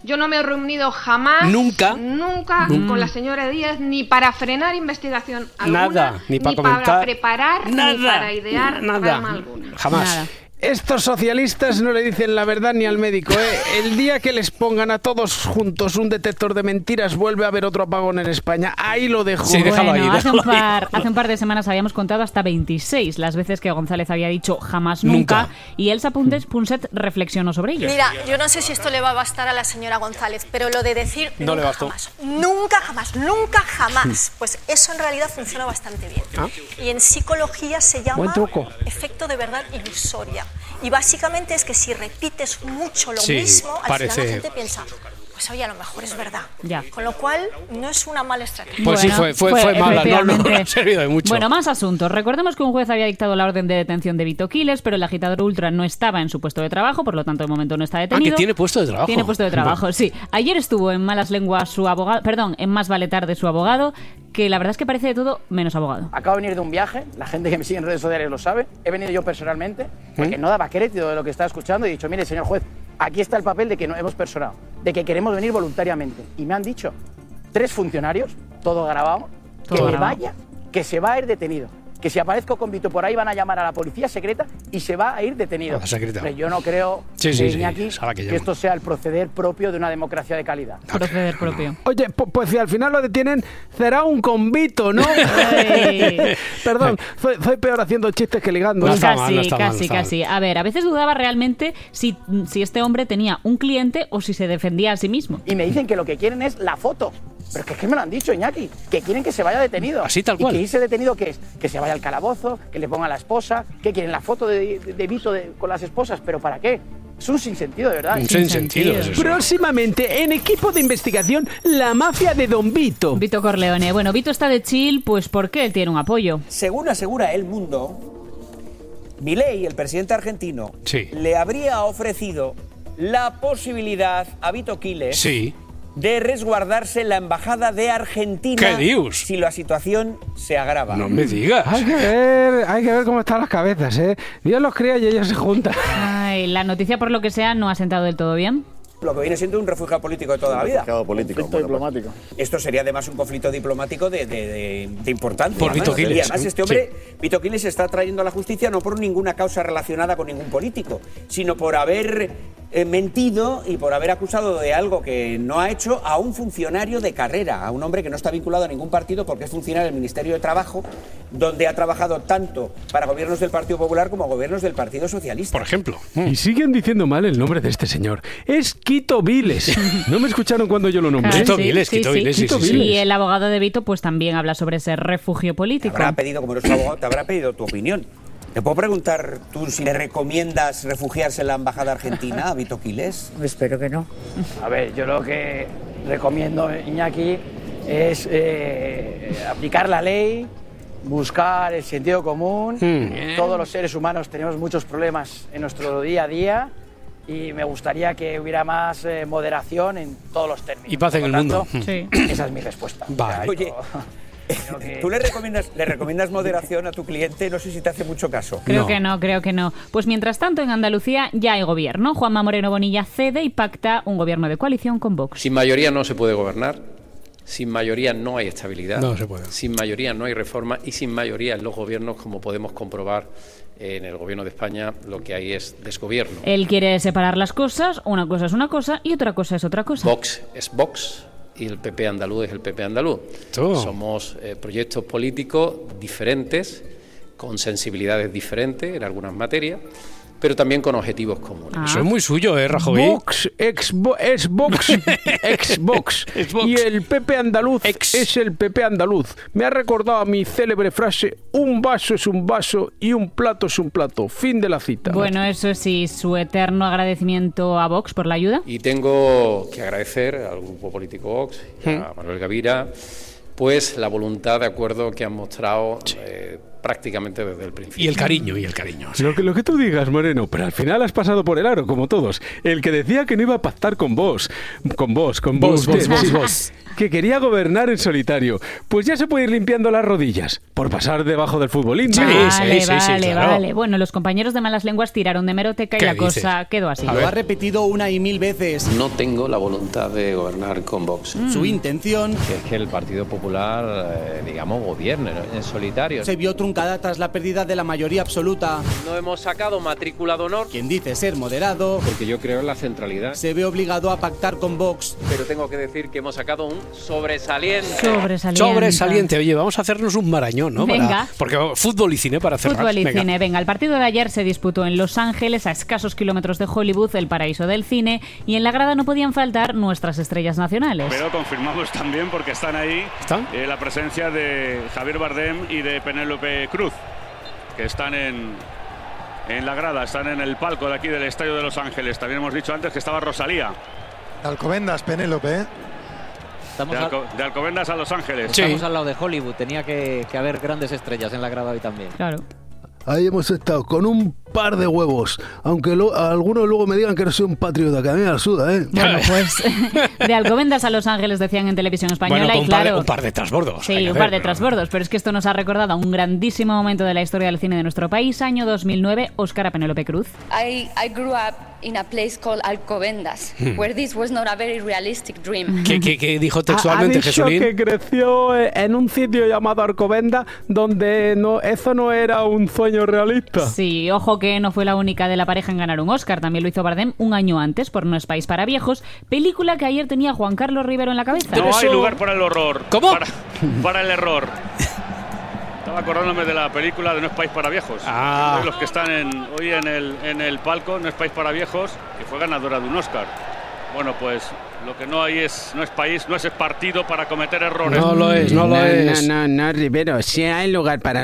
Yo no me he reunido jamás, nunca, nunca nunca. con la señora Díez ni para frenar investigación alguna, nada, ni para ni comentar, para preparar, nada, ni para idear nada, trama alguna. Jamás. Nada. Estos socialistas no le dicen la verdad ni al médico, ¿eh? El día que les pongan a todos juntos un detector de mentiras, vuelve a haber otro apagón en España. Ahí lo dejo. Sí, déjalo bueno, ahí, hace, un déjalo par, ahí. hace un par de semanas habíamos contado hasta veintiséis las veces que González había dicho jamás nunca, Nunca. y Elsa Punset, Punset reflexionó sobre ello. Mira, yo no sé si esto le va a bastar a la señora González, pero lo de decir No nunca le bastó. jamás, nunca jamás, nunca jamás, pues eso en realidad funciona bastante bien. Ah. Y en psicología se llama Buen truco. efecto de verdad ilusoria. Y básicamente es que si repites mucho lo Sí, mismo, al parece- final la gente piensa, pues oye, a lo mejor es verdad. Ya. Con lo cual, no es una mala estrategia. Pues sí, fue, fue, fue mala, no, no, no ha servido de mucho. Bueno, más asuntos. Recordemos que un juez había dictado la orden de detención de Vito Quiles, pero el agitador ultra no estaba en su puesto de trabajo, por lo tanto, de momento no está Ah, detenido. que tiene puesto de trabajo. Tiene puesto de trabajo, sí. Ayer estuvo en malas lenguas su abogado, perdón, en más vale tarde su abogado, que la verdad es que parece de todo menos abogado. Acabo de venir de un viaje, la gente que me sigue en redes sociales lo sabe. He venido yo personalmente, porque no daba crédito de lo que estaba escuchando y he dicho, mire, señor juez, aquí está el papel de que no hemos personado, de que queremos venir voluntariamente. Y me han dicho tres funcionarios, todo grabado, que Todo me grabado. vaya, que se va a ir detenido. Que si aparezco con Vito por ahí van a llamar a la policía secreta y se va a ir detenido. A la secreta. Pero yo no creo, Sí, sí, eh, sí, Iñaki, es a la que que, llaman. esto sea el proceder propio de una democracia de calidad. Proceder propio. Oye, pu- pues si al final lo detienen, será un convito, ¿no? Ay. Perdón, soy, soy peor haciendo chistes que ligando. No ¿eh? está casi, mal, no está mal, no casi, está mal. casi. A ver, a veces dudaba realmente si, si este hombre tenía un cliente o si se defendía a sí mismo. Y me dicen que lo que quieren es la foto. Pero es que, es que me lo han dicho, Iñaki, que quieren que se vaya detenido. Así, tal cual. ¿Y que irse detenido qué es? Que se vaya al calabozo, que le ponga a la esposa, que quieren la foto de, de, de Vito de- con las esposas. ¿Pero para qué? Es un sinsentido, de verdad. Un sinsentido es eso. Próximamente, en equipo de investigación, la mafia de Don Vito. Vito Corleone. Bueno, Vito está de chill, pues porque él tiene un apoyo. Según asegura El Mundo, Milei, el presidente argentino, Sí. le habría ofrecido la posibilidad a Vito Quiles Sí. de resguardarse en la embajada de Argentina ¿Qué dios? si la situación se agrava. No me digas. Hay que ver, hay que ver cómo están las cabezas, ¿eh? Dios los cría y ellos se juntan. Ay, la noticia, por lo que sea, no ha sentado del todo bien. Lo que viene siendo un refugio político de toda la vida. político. Conflicto diplomático. Esto sería además un conflicto diplomático de, de, de- de importancia. Por Vito además. Quiles, Y además ¿eh? este hombre, Vito Quiles, se está trayendo a la justicia no por ninguna causa relacionada con ningún político, sino por haber eh, mentido y por haber acusado de algo que no ha hecho a un funcionario de carrera, a un hombre que no está vinculado a ningún partido porque es funcionario del Ministerio de Trabajo, donde ha trabajado tanto para gobiernos del Partido Popular como gobiernos del Partido Socialista. Por ejemplo. Y siguen diciendo mal el nombre de este señor. Es Quito Viles. ¿No me escucharon cuando yo lo nombré? Ah, Quito sí, Viles, sí, Quito sí. Viles, sí, Quito sí, sí. Viles. Y el abogado de Vito pues también habla sobre ese refugio Te político. habrá pedido, como eres tu abogado, te habrá pedido tu opinión. ¿Te puedo preguntar tú si le recomiendas refugiarse en la embajada argentina a Vito Quiles? Espero que no. A ver, yo lo que recomiendo, Iñaki, es eh, aplicar la ley, buscar el sentido común. Mm. Todos los seres humanos tenemos muchos problemas en nuestro día a día y me gustaría que hubiera más eh, moderación en todos los términos. Y paz en Por el lo mundo. tanto, Sí. esa es mi respuesta. Vale. Oye, ¿tú le recomiendas, le recomiendas moderación a tu cliente? No sé si te hace mucho caso. Creo No. que no, creo que no. Pues mientras tanto, en Andalucía ya hay gobierno. Juanma Moreno Bonilla cede y pacta un gobierno de coalición con Vox. Sin mayoría no se puede gobernar, sin mayoría no hay estabilidad, No se puede. sin mayoría no hay reforma y sin mayoría en los gobiernos, como podemos comprobar en el gobierno de España, lo que hay es desgobierno. Él quiere separar las cosas, una cosa es una cosa y otra cosa es otra cosa. Vox es Vox y el P P andaluz es el P P andaluz. Tú. Somos eh, proyectos políticos diferentes, con sensibilidades diferentes en algunas materias, pero también con objetivos comunes. Ah. Eso es muy suyo, ¿eh, Rajoy? Vox, Xbox, es Vox, Xbox. Xbox. Y el P P andaluz es el P P andaluz. Me ha recordado a mi célebre frase, un vaso es un vaso y un plato es un plato. Fin de la cita. Bueno, eso sí, su eterno agradecimiento a Vox por la ayuda. Y tengo que agradecer al grupo político Vox y a Manuel Gavira, pues la voluntad de acuerdo que han mostrado eh, prácticamente desde el principio. Y el cariño, y el cariño. Sí. Lo que, lo que tú digas, Moreno, pero al final has pasado por el aro, como todos. El que decía que no iba a pactar con vos, con vos, con vos, vos, vos, sí, vos. que quería gobernar en solitario, pues ya se puede ir limpiando las rodillas por pasar debajo del futbolín. Sí, ¿no? vale, sí, sí, vale, sí, claro. vale. Bueno, los compañeros de Malas Lenguas tiraron de hemeroteca y la dices? cosa quedó así. Lo ha repetido una y mil veces. No tengo la voluntad de gobernar con Vox. Mm. Su intención Que es que el Partido Popular, eh, digamos, gobierne, ¿no?, en solitario. se vio truncada tras la pérdida de la mayoría absoluta. No hemos sacado matrícula de honor. Quien dice ser moderado Porque yo creo en la centralidad. se ve obligado a pactar con Vox. Pero tengo que decir que hemos sacado un sobresaliente. Sobresaliente. Sobresaliente. Oye, vamos a hacernos un marañón, ¿no? Venga. Para, porque fútbol y cine para cerrar. Fútbol y Venga. cine. Venga, el partido de ayer se disputó en Los Ángeles, a escasos kilómetros de Hollywood, el paraíso del cine, y en la grada no podían faltar nuestras estrellas nacionales. Pero confirmamos también, porque están ahí, ¿Están? Eh, la presencia de Javier Bardem y de Penélope Cruz, que están en, en la grada, están en el palco de aquí del Estadio de Los Ángeles. También hemos dicho antes que estaba Rosalía. De Alcobendas, Penélope, ¿eh? De, Alco de Alcobendas a Los Ángeles. Estamos al lado de Hollywood, tenía que, que haber grandes estrellas en la grada hoy también. Claro. Ahí hemos estado con un par de huevos, aunque lo, algunos luego me digan que no soy un patriota, que a mí me la suda, ¿eh? Bueno, pues de Alcobendas a Los Ángeles decían en televisión española Bueno, y un, claro... par de, un par de transbordos. Sí, un par de transbordos, pero es que esto nos ha recordado a un grandísimo momento de la historia del cine de nuestro país, año dos mil nueve, Óscar a Penélope Cruz. I, I grew up in a place called Alcobendas, Hmm. where this was not a very realistic dream. ¿Qué, qué, qué dijo Ha, ha textualmente dicho Jesulín? que creció en un sitio llamado Alcobendas, donde no, eso no era un sueño realista. Sí, ojo que no fue la única de la pareja en ganar un Oscar, también lo hizo Bardem un año antes por No es país para viejos, película que ayer tenía Juan Carlos Rivero en la cabeza. No hay lugar para el horror. ¿Cómo? Para, para el error. Estaba acordándome de la película de No es país para viejos. Ah. Los que están en, hoy en el, en el palco, No es país para viejos, que fue ganadora de un Oscar. Bueno, pues lo que no hay es, no es país, no es partido para cometer errores. No lo es, no lo no, es. No, no, no, Rivero, sí hay lugar para